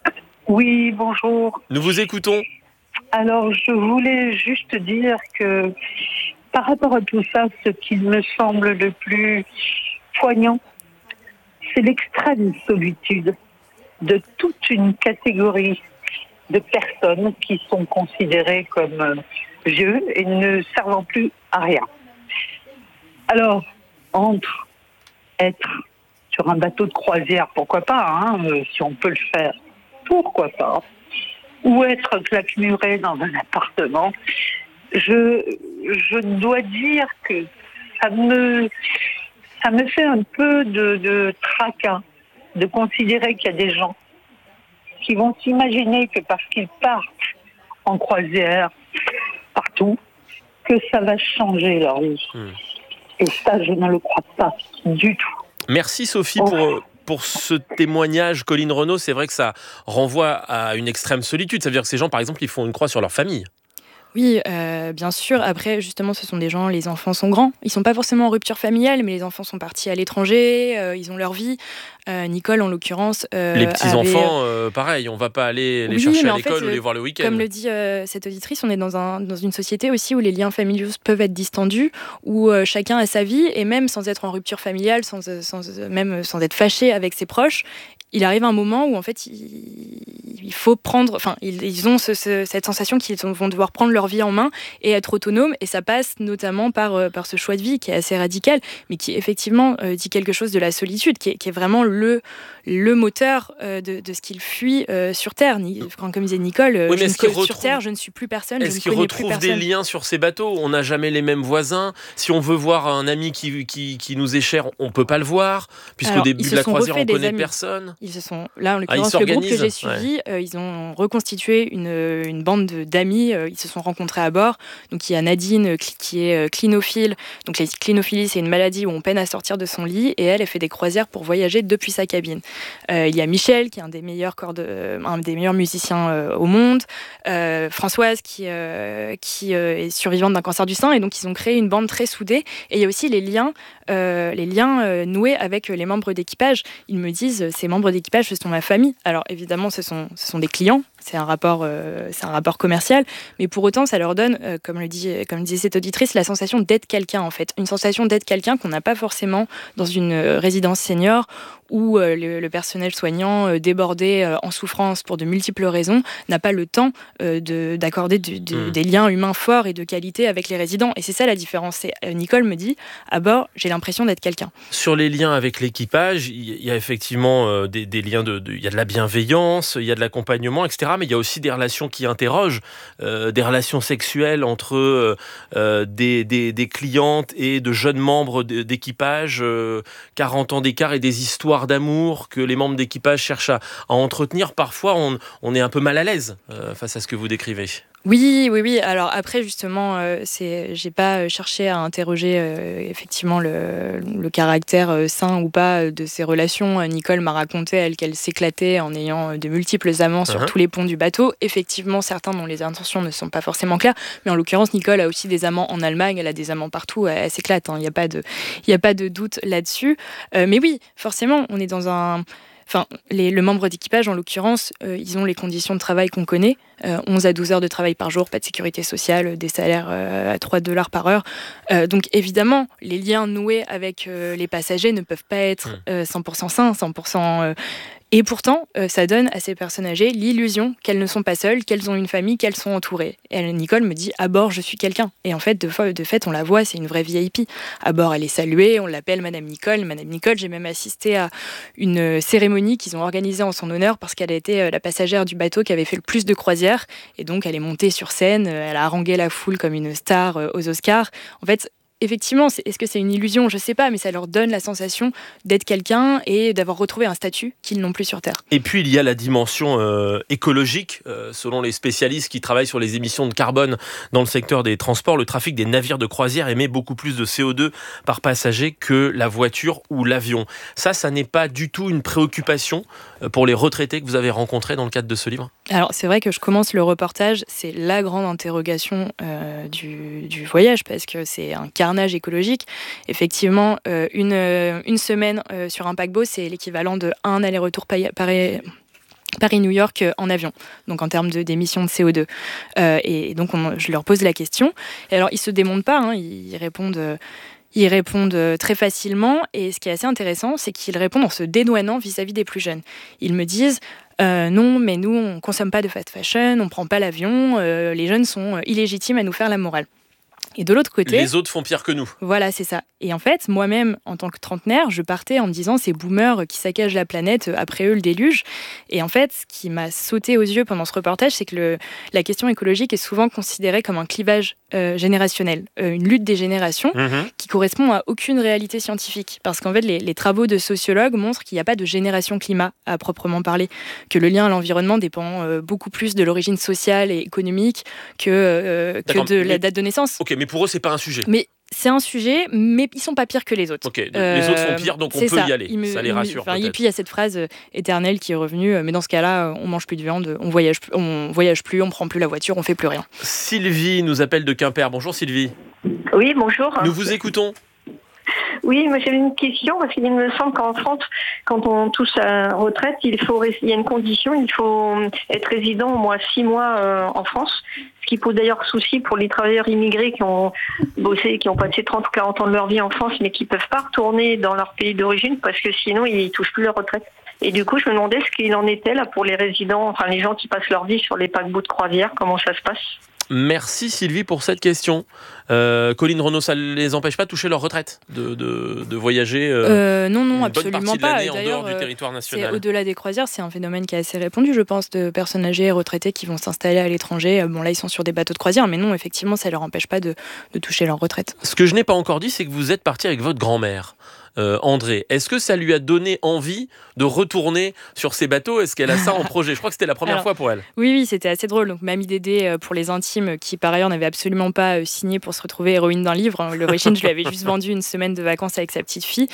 Oui, bonjour. Nous vous écoutons. Alors, je voulais juste dire que par rapport à tout ça, ce qui me semble le plus poignant, c'est l'extrême solitude de toute une catégorie de personnes qui sont considérées comme euh, vieux et ne servant plus à rien. Alors, entre être sur un bateau de croisière, pourquoi pas, hein, euh, si on peut le faire, pourquoi pas, ou être claquemuré dans un appartement. Je, je dois dire que ça me, ça me fait un peu de, de tracas de considérer qu'il y a des gens qui vont s'imaginer que parce qu'ils partent en croisière partout, que ça va changer leur vie. Mmh. Et ça, je ne le crois pas du tout. Merci Sophie oh. pour... Pour ce témoignage, Colline Renaud, c'est vrai que ça renvoie à une extrême solitude. Ça veut dire que ces gens, par exemple, ils font une croix sur leur famille. Oui, euh, bien sûr. Après, justement, ce sont des gens, les enfants sont grands. Ils ne sont pas forcément en rupture familiale, mais les enfants sont partis à l'étranger, euh, ils ont leur vie. Euh, Nicole, en l'occurrence... Euh, les petits-enfants, avait... euh, pareil, on ne va pas aller les oui, chercher à en l'école fait, ou les voir le week-end. Comme le dit euh, cette auditrice, on est dans, un, dans une société aussi où les liens familiaux peuvent être distendus, où euh, chacun a sa vie, et même sans être en rupture familiale, sans, sans, même sans être fâché avec ses proches, il arrive un moment où en fait il, il faut prendre, enfin ils, ils ont ce, ce, cette sensation qu'ils vont devoir prendre leur vie en main et être autonomes, et ça passe notamment par, euh, par ce choix de vie qui est assez radical, mais qui effectivement euh, dit quelque chose de la solitude, qui est, qui est vraiment le, le moteur euh, de, de ce qu'ils fuient euh, sur Terre. Ni, comme disait Nicole, euh, oui, je ne retrouve... sur Terre, je ne suis plus personne. Est-ce qu'ils retrouvent des liens sur ces bateaux ? On n'a jamais les mêmes voisins. Si on veut voir un ami qui, qui, qui nous est cher, on ne peut pas le voir, puisqu'au début de la croisière, on ne connaît amis. personne. Ils se sont, là, en l'occurrence, ah, le groupe que j'ai suivi, ouais. euh, ils ont reconstitué une, une bande de, d'amis. Euh, ils se sont rencontrés à bord. Donc, il y a Nadine qui est clinophile. Donc, la clinophilie, c'est une maladie où on peine à sortir de son lit. Et elle, elle fait des croisières pour voyager depuis sa cabine. Euh, il y a Michel, qui est un des meilleurs, cordes, un des meilleurs musiciens euh, au monde. Euh, Françoise, qui, euh, qui euh, est survivante d'un cancer du sein. Et donc, ils ont créé une bande très soudée. Et il y a aussi les liens, euh, les liens euh, noués avec les membres d'équipage. Ils me disent, ces membres d'équipage, ce sont ma famille. Alors évidemment, ce sont, ce sont des clients, c'est un rapport, euh, c'est un rapport commercial, mais pour autant, ça leur donne, euh, comme le dit, comme disait cette auditrice, la sensation d'être quelqu'un en fait, une sensation d'être quelqu'un qu'on n'a pas forcément dans une résidence senior où euh, le, le personnel soignant euh, débordé euh, en souffrance pour de multiples raisons n'a pas le temps euh, de, d'accorder du, du, mmh. des liens humains forts et de qualité avec les résidents. Et c'est ça la différence. C'est, euh, Nicole me dit, à bord, j'ai l'impression d'être quelqu'un. Sur les liens avec l'équipage, il y a effectivement euh, des, des liens, de, de, il y a de la bienveillance, il y a de l'accompagnement, et cetera. Mais il y a aussi des relations qui interrogent, euh, des relations sexuelles entre euh, des, des, des clientes et de jeunes membres d'équipage, euh, quarante ans d'écart et des histoires d'amour que les membres d'équipage cherchent à, à entretenir. Parfois, on, on est un peu mal à l'aise euh, face à ce que vous décrivez. Oui, oui, oui. Alors après, justement, euh, c'est, j'ai pas cherché à interroger euh, effectivement le, le caractère euh, sain ou pas de ces relations. Nicole m'a raconté, elle, qu'elle s'éclatait en ayant de multiples amants sur uh-huh. tous les ponts du bateau. Effectivement, certains dont les intentions ne sont pas forcément claires. Mais en l'occurrence, Nicole a aussi des amants en Allemagne. Elle a des amants partout. Elle, elle s'éclate. Il hein. n'y a pas de, il y a pas de doute là-dessus. Euh, mais oui, forcément, on est dans un... Enfin, les, le membre d'équipage, en l'occurrence, euh, ils ont les conditions de travail qu'on connaît. Euh, onze à douze heures de travail par jour, pas de sécurité sociale, des salaires euh, à trois dollars par heure. Euh, donc évidemment, les liens noués avec euh, les passagers ne peuvent pas être euh, cent pour cent sains, cent pour cent... Euh, Et pourtant, euh, ça donne à ces personnes âgées l'illusion qu'elles ne sont pas seules, qu'elles ont une famille, qu'elles sont entourées. Et elle, Nicole me dit, à bord, je suis quelqu'un. Et en fait, de, de fait, on la voit, c'est une vraie V I P. À bord, elle est saluée, on l'appelle Madame Nicole. Madame Nicole, j'ai même assisté à une cérémonie qu'ils ont organisée en son honneur parce qu'elle a été la passagère du bateau qui avait fait le plus de croisières. Et donc, elle est montée sur scène, elle a harangué la foule comme une star aux Oscars. En fait, effectivement, c'est, est-ce que c'est une illusion ? Je ne sais pas, mais ça leur donne la sensation d'être quelqu'un et d'avoir retrouvé un statut qu'ils n'ont plus sur Terre. Et puis, il y a la dimension euh, écologique. Euh, selon les spécialistes qui travaillent sur les émissions de carbone dans le secteur des transports, le trafic des navires de croisière émet beaucoup plus de C O deux par passager que la voiture ou l'avion. Ça, ça n'est pas du tout une préoccupation pour les retraités que vous avez rencontrés dans le cadre de ce livre ? Alors, c'est vrai que je commence le reportage, c'est la grande interrogation euh, du, du voyage, parce que c'est un carnage écologique. Effectivement, euh, une, une semaine euh, sur un paquebot, c'est l'équivalent de un aller-retour Paris, Paris, Paris-New York en avion, donc en termes de, d'émissions de C O deux. Euh, et donc, on, je leur pose la question. Et alors, ils ne se démontent pas, hein, ils répondent... Euh, Ils répondent très facilement, et ce qui est assez intéressant, c'est qu'ils répondent en se dédouanant vis-à-vis des plus jeunes. Ils me disent euh, « Non, mais nous, on ne consomme pas de fast fashion, on ne prend pas l'avion, euh, les jeunes sont illégitimes à nous faire la morale ». Et de l'autre côté... Les autres font pire que nous. Voilà, c'est ça. Et en fait, moi-même, en tant que trentenaire, je partais en me disant ces boomers qui saccagent la planète, après eux le déluge. Et en fait, ce qui m'a sauté aux yeux pendant ce reportage, c'est que le, la question écologique est souvent considérée comme un clivage euh, générationnel, euh, une lutte des générations mmh. qui correspond à aucune réalité scientifique. Parce qu'en fait, les, les travaux de sociologues montrent qu'il n'y a pas de génération climat à proprement parler, que le lien à l'environnement dépend euh, beaucoup plus de l'origine sociale et économique que, euh, que de la date de naissance. Ok, mais pour eux, c'est pas un sujet. Mais c'est un sujet, mais ils sont pas pires que les autres. Ok, les euh, autres sont pires, donc on peut ça. y aller. Me, ça les rassure. Enfin, et puis il y a cette phrase euh, éternelle qui est revenue. Euh, mais dans ce cas-là, on mange plus de viande, on voyage, on voyage plus, on prend plus la voiture, on fait plus rien. Sylvie nous appelle de Quimper. Bonjour Sylvie. Oui, bonjour. Nous vous écoutons. Oui, moi j'avais une question parce qu'il me semble qu'en France, quand on touche à la retraite, il faut il y a une condition, il faut être résident au moins six mois euh, en France, ce qui pose d'ailleurs souci pour les travailleurs immigrés qui ont bossé, qui ont passé trente ou quarante ans de leur vie en France, mais qui ne peuvent pas retourner dans leur pays d'origine parce que sinon ils ne touchent plus leur retraite. Et du coup, je me demandais ce qu'il en était là pour les résidents, enfin les gens qui passent leur vie sur les paquebots de croisière, comment ça se passe ? Merci Sylvie pour cette question. Euh, Colline Renaud, ça ne les empêche pas de toucher leur retraite, de, de, de voyager euh, euh, Non, non, une absolument bonne partie pas. de l'année en dehors du territoire national. C'est au-delà des croisières, c'est un phénomène qui est assez répandu, je pense, de personnes âgées et retraitées qui vont s'installer à l'étranger. Bon, là, ils sont sur des bateaux de croisière, mais non, effectivement, ça ne leur empêche pas de, de toucher leur retraite. Ce que je n'ai pas encore dit, c'est que vous êtes parti avec votre grand-mère. Euh, André, est-ce que ça lui a donné envie de retourner sur ces bateaux ? Est-ce qu'elle a ça en projet ? Je crois que c'était la première Alors, fois pour elle. Oui, oui, c'était assez drôle. Donc, Mamie Dédé, pour les intimes, qui par ailleurs n'avait absolument pas signé pour se retrouver héroïne d'un livre. L'origine, je lui avais juste vendu une semaine de vacances avec sa petite fille.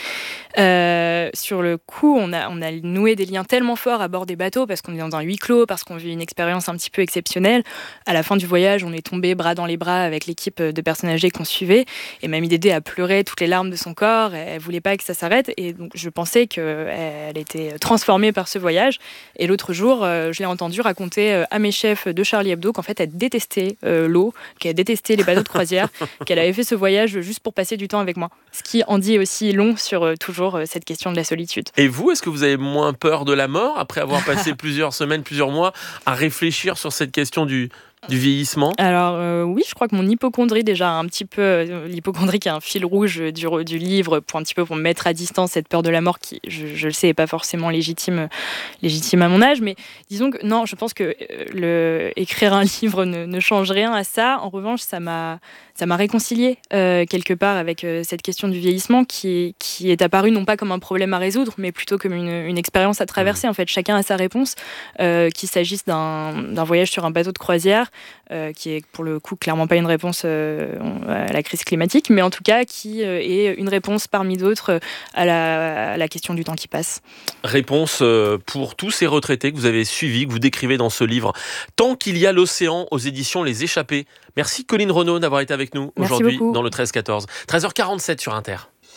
Euh, sur le coup, on a, on a noué des liens tellement forts à bord des bateaux parce qu'on est dans un huis clos, parce qu'on vit une expérience un petit peu exceptionnelle. À la fin du voyage, on est tombé bras dans les bras avec l'équipe de personnes âgées qu'on suivait. Et Mamie Dédé a pleuré toutes les larmes de son corps. Elle voulait pas que ça s'arrête. Et donc, je pensais qu'elle était transformée par ce voyage. Et l'autre jour, euh, je l'ai entendue raconter euh, à mes chefs de Charlie Hebdo qu'en fait, elle détestait euh, l'eau, qu'elle détestait les bateaux de croisière, qu'elle avait fait ce voyage juste pour passer du temps avec moi. Ce qui en dit aussi long sur euh, toujours euh, cette question de la solitude. Et vous, est-ce que vous avez moins peur de la mort après avoir passé plusieurs semaines, plusieurs mois à réfléchir sur cette question du... du vieillissement ? Alors euh, oui, je crois que mon hypocondrie déjà un petit peu, euh, l'hypocondrie qui est un fil rouge du, du livre pour un petit peu pour me mettre à distance cette peur de la mort qui, je, je le sais, n'est pas forcément légitime, légitime à mon âge, mais disons que non, je pense que le, écrire un livre ne, ne change rien à ça. En revanche, ça m'a, ça m'a réconciliée euh, quelque part avec euh, cette question du vieillissement qui, qui est apparue non pas comme un problème à résoudre, mais plutôt comme une, une expérience à traverser. En fait, chacun a sa réponse, euh, qu'il s'agisse d'un, d'un voyage sur un bateau de croisière, Euh, qui est pour le coup clairement pas une réponse euh, à la crise climatique, mais en tout cas qui euh, est une réponse parmi d'autres euh, à, la, à la question du temps qui passe. Réponse euh, pour tous ces retraités que vous avez suivis, que vous décrivez dans ce livre. Tant qu'il y a l'océan, aux éditions Les Échappés. Merci Colline Renaud d'avoir été avec nous Merci aujourd'hui beaucoup. dans le treize quatorze. treize heures quarante-sept sur Inter.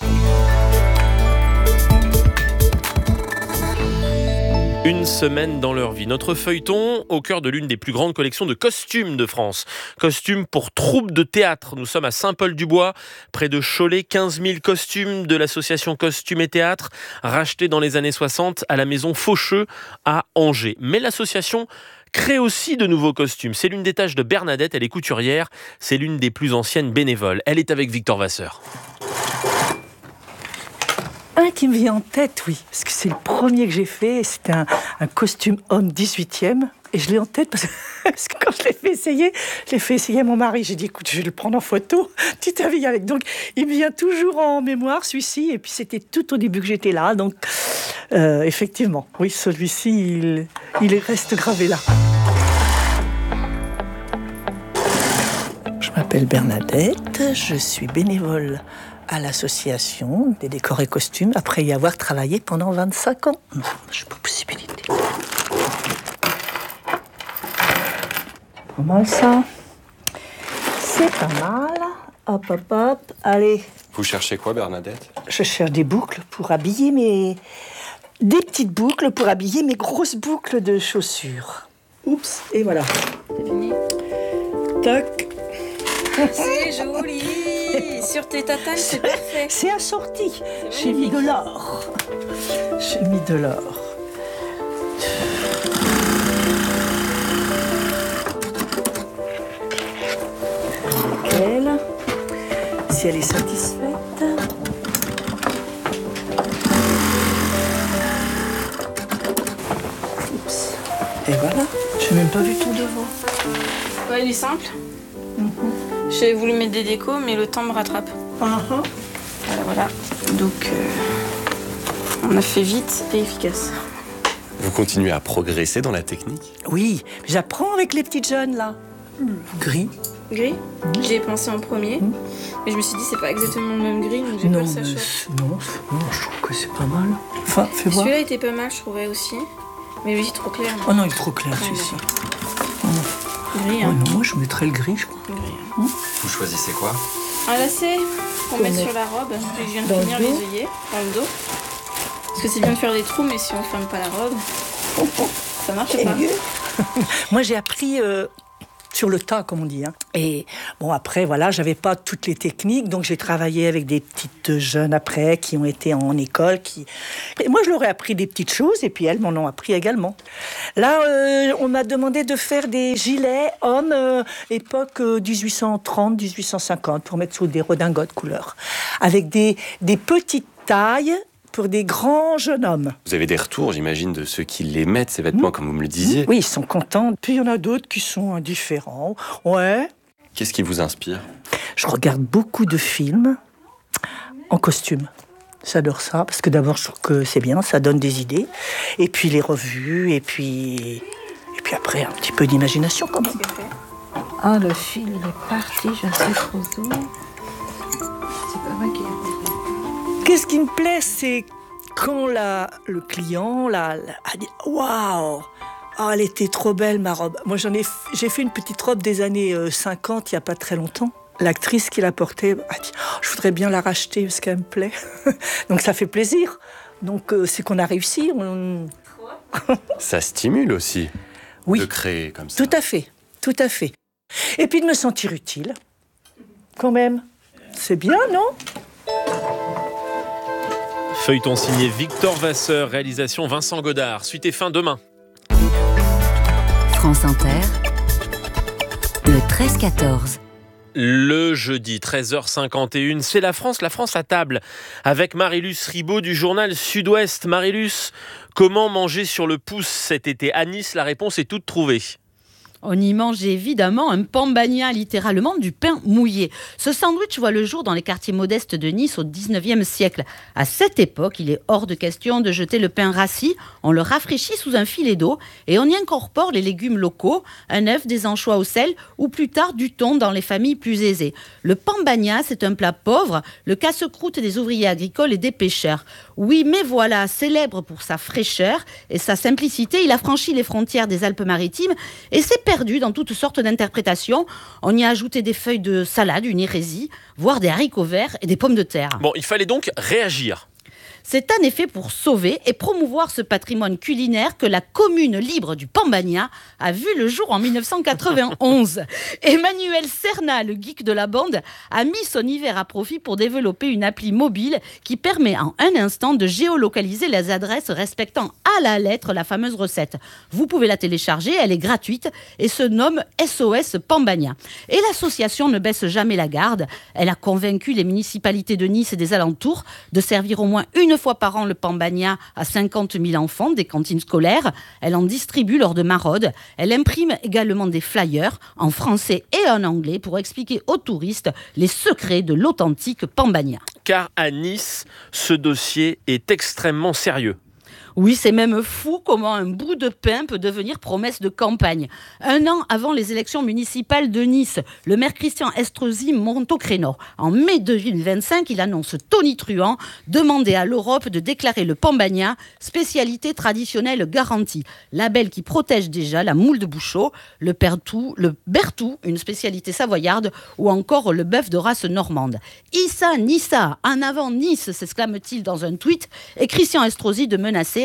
Une semaine dans leur vie. Notre feuilleton au cœur de l'une des plus grandes collections de costumes de France. Costumes pour troupes de théâtre. Nous sommes à Saint-Paul-du-Bois, près de Cholet. quinze mille costumes de l'association Costumes et Théâtre, rachetés dans les années soixante à la maison Faucheux à Angers. Mais l'association crée aussi de nouveaux costumes. C'est l'une des tâches de Bernadette, elle est couturière. C'est l'une des plus anciennes bénévoles. Elle est avec Victor Vasseur. Un qui me vient en tête, oui, parce que c'est le premier que j'ai fait. C'était un, un costume homme dix-huitième. Et je l'ai en tête parce que, parce que quand je l'ai fait essayer, je l'ai fait essayer à mon mari. J'ai dit, écoute, je vais le prendre en photo, tu t'habilles avec. Donc, il me vient toujours en mémoire, celui-ci. Et puis, c'était tout au début que j'étais là. Donc, euh, effectivement, oui, celui-ci, il, il reste gravé là. Je m'appelle Bernadette, je suis bénévole à l'association des décors et costumes, après y avoir travaillé pendant vingt-cinq ans. Non, je n'ai pas possibilité. Pas mal ça. C'est pas mal. Hop, hop, hop. Allez. Vous cherchez quoi, Bernadette ? Je cherche des boucles pour habiller mes... Des petites boucles pour habiller mes grosses boucles de chaussures. Oups, et voilà. C'est fini. Tac. C'est joli. Sur tes tatanes, c'est parfait. C'est assorti. J'ai mis de l'or. J'ai mis de l'or. Nickel. si elle est satisfaite. Oups. Et voilà. Je n'ai même pas vu ton devoir. Ouais, il est simple. Mm-hmm. J'ai voulu mettre des décos, mais le temps me rattrape. Uh-huh. Voilà, voilà. Donc, euh, on a fait vite et efficace. Vous continuez à progresser dans la technique ? Oui, j'apprends avec les petites jeunes, là. Mm. Gris. Gris mmh. J'y ai pensé en premier, mmh. mais je me suis dit c'est pas exactement le même gris, donc j'ai non, pas le sachet. Non, non, je trouve que c'est pas mal. Enfin, fais voir. Celui-là était pas mal, je trouvais aussi, mais lui il est trop clair. Oh non, il est trop clair, ouais, celui-ci. Oh. Gris, hein. Oh non, moi je mettrais le gris, je crois. Gris, hein. mmh. Vous choisissez quoi ? Un lacet pour mettre sur la robe. Je viens de dans finir les œillets dans le dos. Parce que c'est bien de faire des trous, mais si on ferme pas la robe, ça marche pas. Moi j'ai appris. Euh... sur le tas, comme on dit. Hein. Et bon, après, voilà, j'avais pas toutes les techniques, donc j'ai travaillé avec des petites jeunes après qui ont été en école. Qui... Et moi, je leur ai appris des petites choses, et puis elles m'en ont appris également. Là, euh, on m'a demandé de faire des gilets hommes, euh, époque euh, dix-huit cent trente dix-huit cent cinquante, pour mettre sous des redingotes couleur, avec des, des petites tailles, pour des grands jeunes hommes. Vous avez des retours, j'imagine, de ceux qui les mettent, ces vêtements, mmh. comme vous me le disiez. Oui, ils sont contents. Puis il y en a d'autres qui sont indifférents. Ouais. Qu'est-ce qui vous inspire ? Je regarde beaucoup de films en costume. J'adore ça, parce que d'abord, je trouve que c'est bien, ça donne des idées. Et puis les revues, et puis... Et puis après, un petit peu d'imagination, quand même. Ah, le fil, il est parti, je sais trop tôt. C'est pas vrai qu'il est... Qu'est-ce qui me plaît, c'est quand la, le client la, la, a dit « Waouh, oh, elle était trop belle, ma robe ». Moi, j'en ai, j'ai fait une petite robe des années euh, cinquante, il n'y a pas très longtemps. L'actrice qui la portait a dit oh, « Je voudrais bien la racheter parce qu'elle me plaît ». Donc, ça fait plaisir. Donc, euh, c'est qu'on a réussi. On... Ça stimule aussi oui, de créer comme ça. Tout à fait, tout à fait. Et puis de me sentir utile, quand même. C'est bien, non ? Feuilleton signé Victor Vasseur, réalisation Vincent Godard. Suite et fin demain. France Inter, le treize quatorze. Le jeudi, treize heures cinquante et une, c'est la France, la France à table, avec Marie-Luce Ribaud du journal Sud-Ouest. Marie-Luce, comment manger sur le pouce cet été à Nice ? La réponse est toute trouvée. On y mange évidemment un pambagna, littéralement du pain mouillé. Ce sandwich voit le jour dans les quartiers modestes de Nice au dix-neuvième siècle. À cette époque, il est hors de question de jeter le pain rassis. On le rafraîchit sous un filet d'eau et on y incorpore les légumes locaux, un œuf, des anchois au sel ou plus tard du thon dans les familles plus aisées. Le pambagna, c'est un plat pauvre, le casse-croûte des ouvriers agricoles et des pêcheurs. Oui, mais voilà, célèbre pour sa fraîcheur et sa simplicité, il a franchi les frontières des Alpes-Maritimes et s'est perdu dans toutes sortes d'interprétations. On y a ajouté des feuilles de salade, une hérésie, voire des haricots verts et des pommes de terre. Bon, il fallait donc réagir. C'est en effet pour sauver et promouvoir ce patrimoine culinaire que la commune libre du Pambagna a vu le jour en dix-neuf cent quatre-vingt-onze. Emmanuel Serna, le geek de la bande, a mis son hiver à profit pour développer une appli mobile qui permet en un instant de géolocaliser les adresses respectant à la lettre la fameuse recette. Vous pouvez la télécharger, elle est gratuite et se nomme S O S Pambagna. Et l'association ne baisse jamais la garde. Elle a convaincu les municipalités de Nice et des alentours de servir au moins une fois par an le pambagna à cinquante mille enfants des cantines scolaires. Elle en distribue lors de maraudes. Elle imprime également des flyers en français et en anglais pour expliquer aux touristes les secrets de l'authentique pambagna. Car à Nice, ce dossier est extrêmement sérieux. Oui, c'est même fou comment un bout de pain peut devenir promesse de campagne. Un an avant les élections municipales de Nice, le maire Christian Estrosi monte au créneau. En mai deux mille vingt-cinq, il annonce tonitruant demander à l'Europe de déclarer le pambagna spécialité traditionnelle garantie. Label qui protège déjà la moule de Bouchot, le pertou, le bertou, une spécialité savoyarde, ou encore le bœuf de race normande. Issa, Nissa, en avant Nice, s'exclame-t-il dans un tweet, et Christian Estrosi de menacer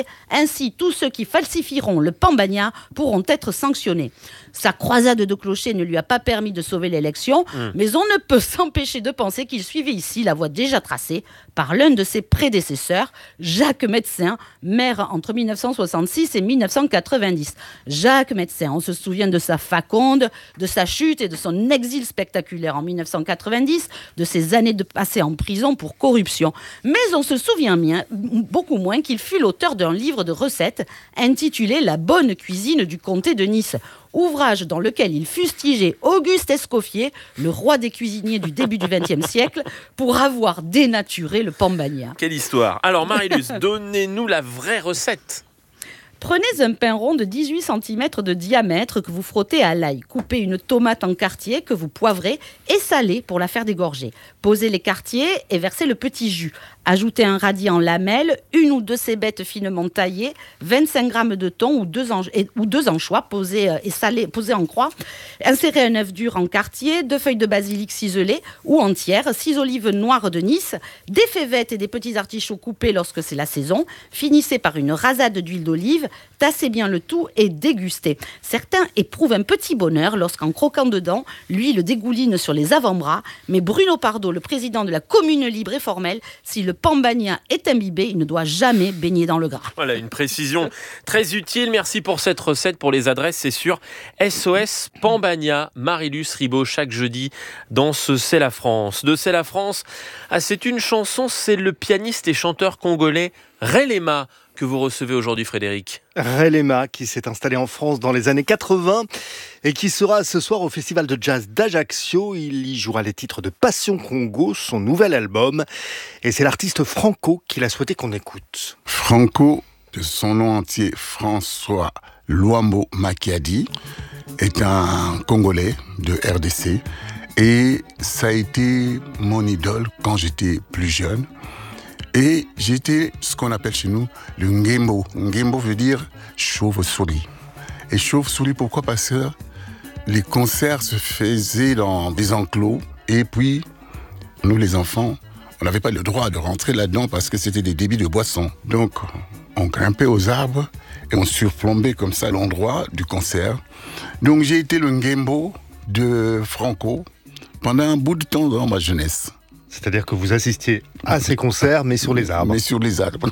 congolais. Ainsi, tous ceux qui falsifieront le Pambagna pourront être sanctionnés. Sa croisade de clochers ne lui a pas permis de sauver l'élection, mmh. mais on ne peut s'empêcher de penser qu'il suivait ici la voie déjà tracée par l'un de ses prédécesseurs, Jacques Médecin, maire entre dix-neuf cent soixante-six et dix-neuf cent quatre-vingt-dix. Jacques Médecin, on se souvient de sa faconde, de sa chute et de son exil spectaculaire en dix-neuf cent quatre-vingt-dix, de ses années de passées en prison pour corruption. Mais on se souvient bien, beaucoup moins qu'il fut l'auteur d'un livre de recettes intitulé « La bonne cuisine du comté de Nice ». Ouvrage dans lequel il fustigeait Auguste Escoffier, le roi des cuisiniers du début du vingtième siècle, pour avoir dénaturé le Pambagna. Quelle histoire! Alors Marie-Luce, donnez-nous la vraie recette. Prenez un pain rond de dix-huit centimètres de diamètre que vous frottez à l'ail. Coupez une tomate en quartiers que vous poivrez et salez pour la faire dégorger. Posez les quartiers et versez le petit jus. Ajoutez un radis en lamelles, une ou deux cébettes finement taillées, vingt-cinq grammes de thon ou deux, ange- et, ou deux anchois posés et salés, posés en croix. Insérez un œuf dur en quartier, deux feuilles de basilic ciselées ou entières, six olives noires de Nice, des févettes et des petits artichauts coupés lorsque c'est la saison. Finissez par une rasade d'huile d'olive, tassez bien le tout et dégustez. Certains éprouvent un petit bonheur lorsqu'en croquant dedans, l'huile dégouline sur les avant-bras, mais Bruno Pardo, le président de la commune libre et formelle, si le Pambagna est imbibé, il ne doit jamais baigner dans le gras. Voilà, une précision très utile. Merci pour cette recette. Pour les adresses, c'est sur S O S Pambagna, Marie-Luce Ribaud, chaque jeudi dans ce C'est la France. De C'est la France, ah, c'est une chanson, c'est le pianiste et chanteur congolais Relema que vous recevez aujourd'hui, Frédéric. Relema, qui s'est installé en France dans les années quatre-vingts et qui sera ce soir au Festival de Jazz d'Ajaccio. Il y jouera les titres de Passion Congo, son nouvel album. Et c'est l'artiste Franco qu'il a souhaité qu'on écoute. Franco, de son nom entier François Luambo Makiadi, est un Congolais de R D C. Et ça a été mon idole quand j'étais plus jeune. Et j'étais ce qu'on appelle chez nous le Ngembo. Ngembo veut dire chauve-souris. Et chauve-souris, pourquoi? Parce que les concerts se faisaient dans des enclos. Et puis, nous les enfants, on n'avait pas le droit de rentrer là-dedans parce que c'était des débits de boissons. Donc, on grimpait aux arbres et on surplombait comme ça l'endroit du concert. Donc, j'ai été le Ngembo de Franco pendant un bout de temps dans ma jeunesse. C'est-à-dire que vous assistiez à ces concerts, mais sur les arbres. Mais sur les arbres.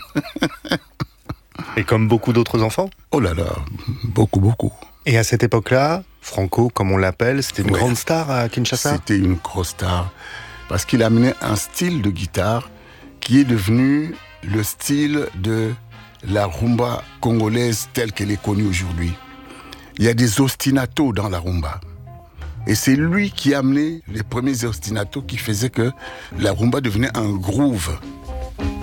Et comme beaucoup d'autres enfants? Oh là là, beaucoup, beaucoup. Et à cette époque-là, Franco, comme on l'appelle, c'était une ouais. grande star à Kinshasa? C'était une grosse star, parce qu'il amenait un style de guitare qui est devenu le style de la rumba congolaise telle qu'elle est connue aujourd'hui. Il y a des ostinatos dans la rumba. Et c'est lui qui a amené les premiers ostinatos qui faisaient que la rumba devenait un groove.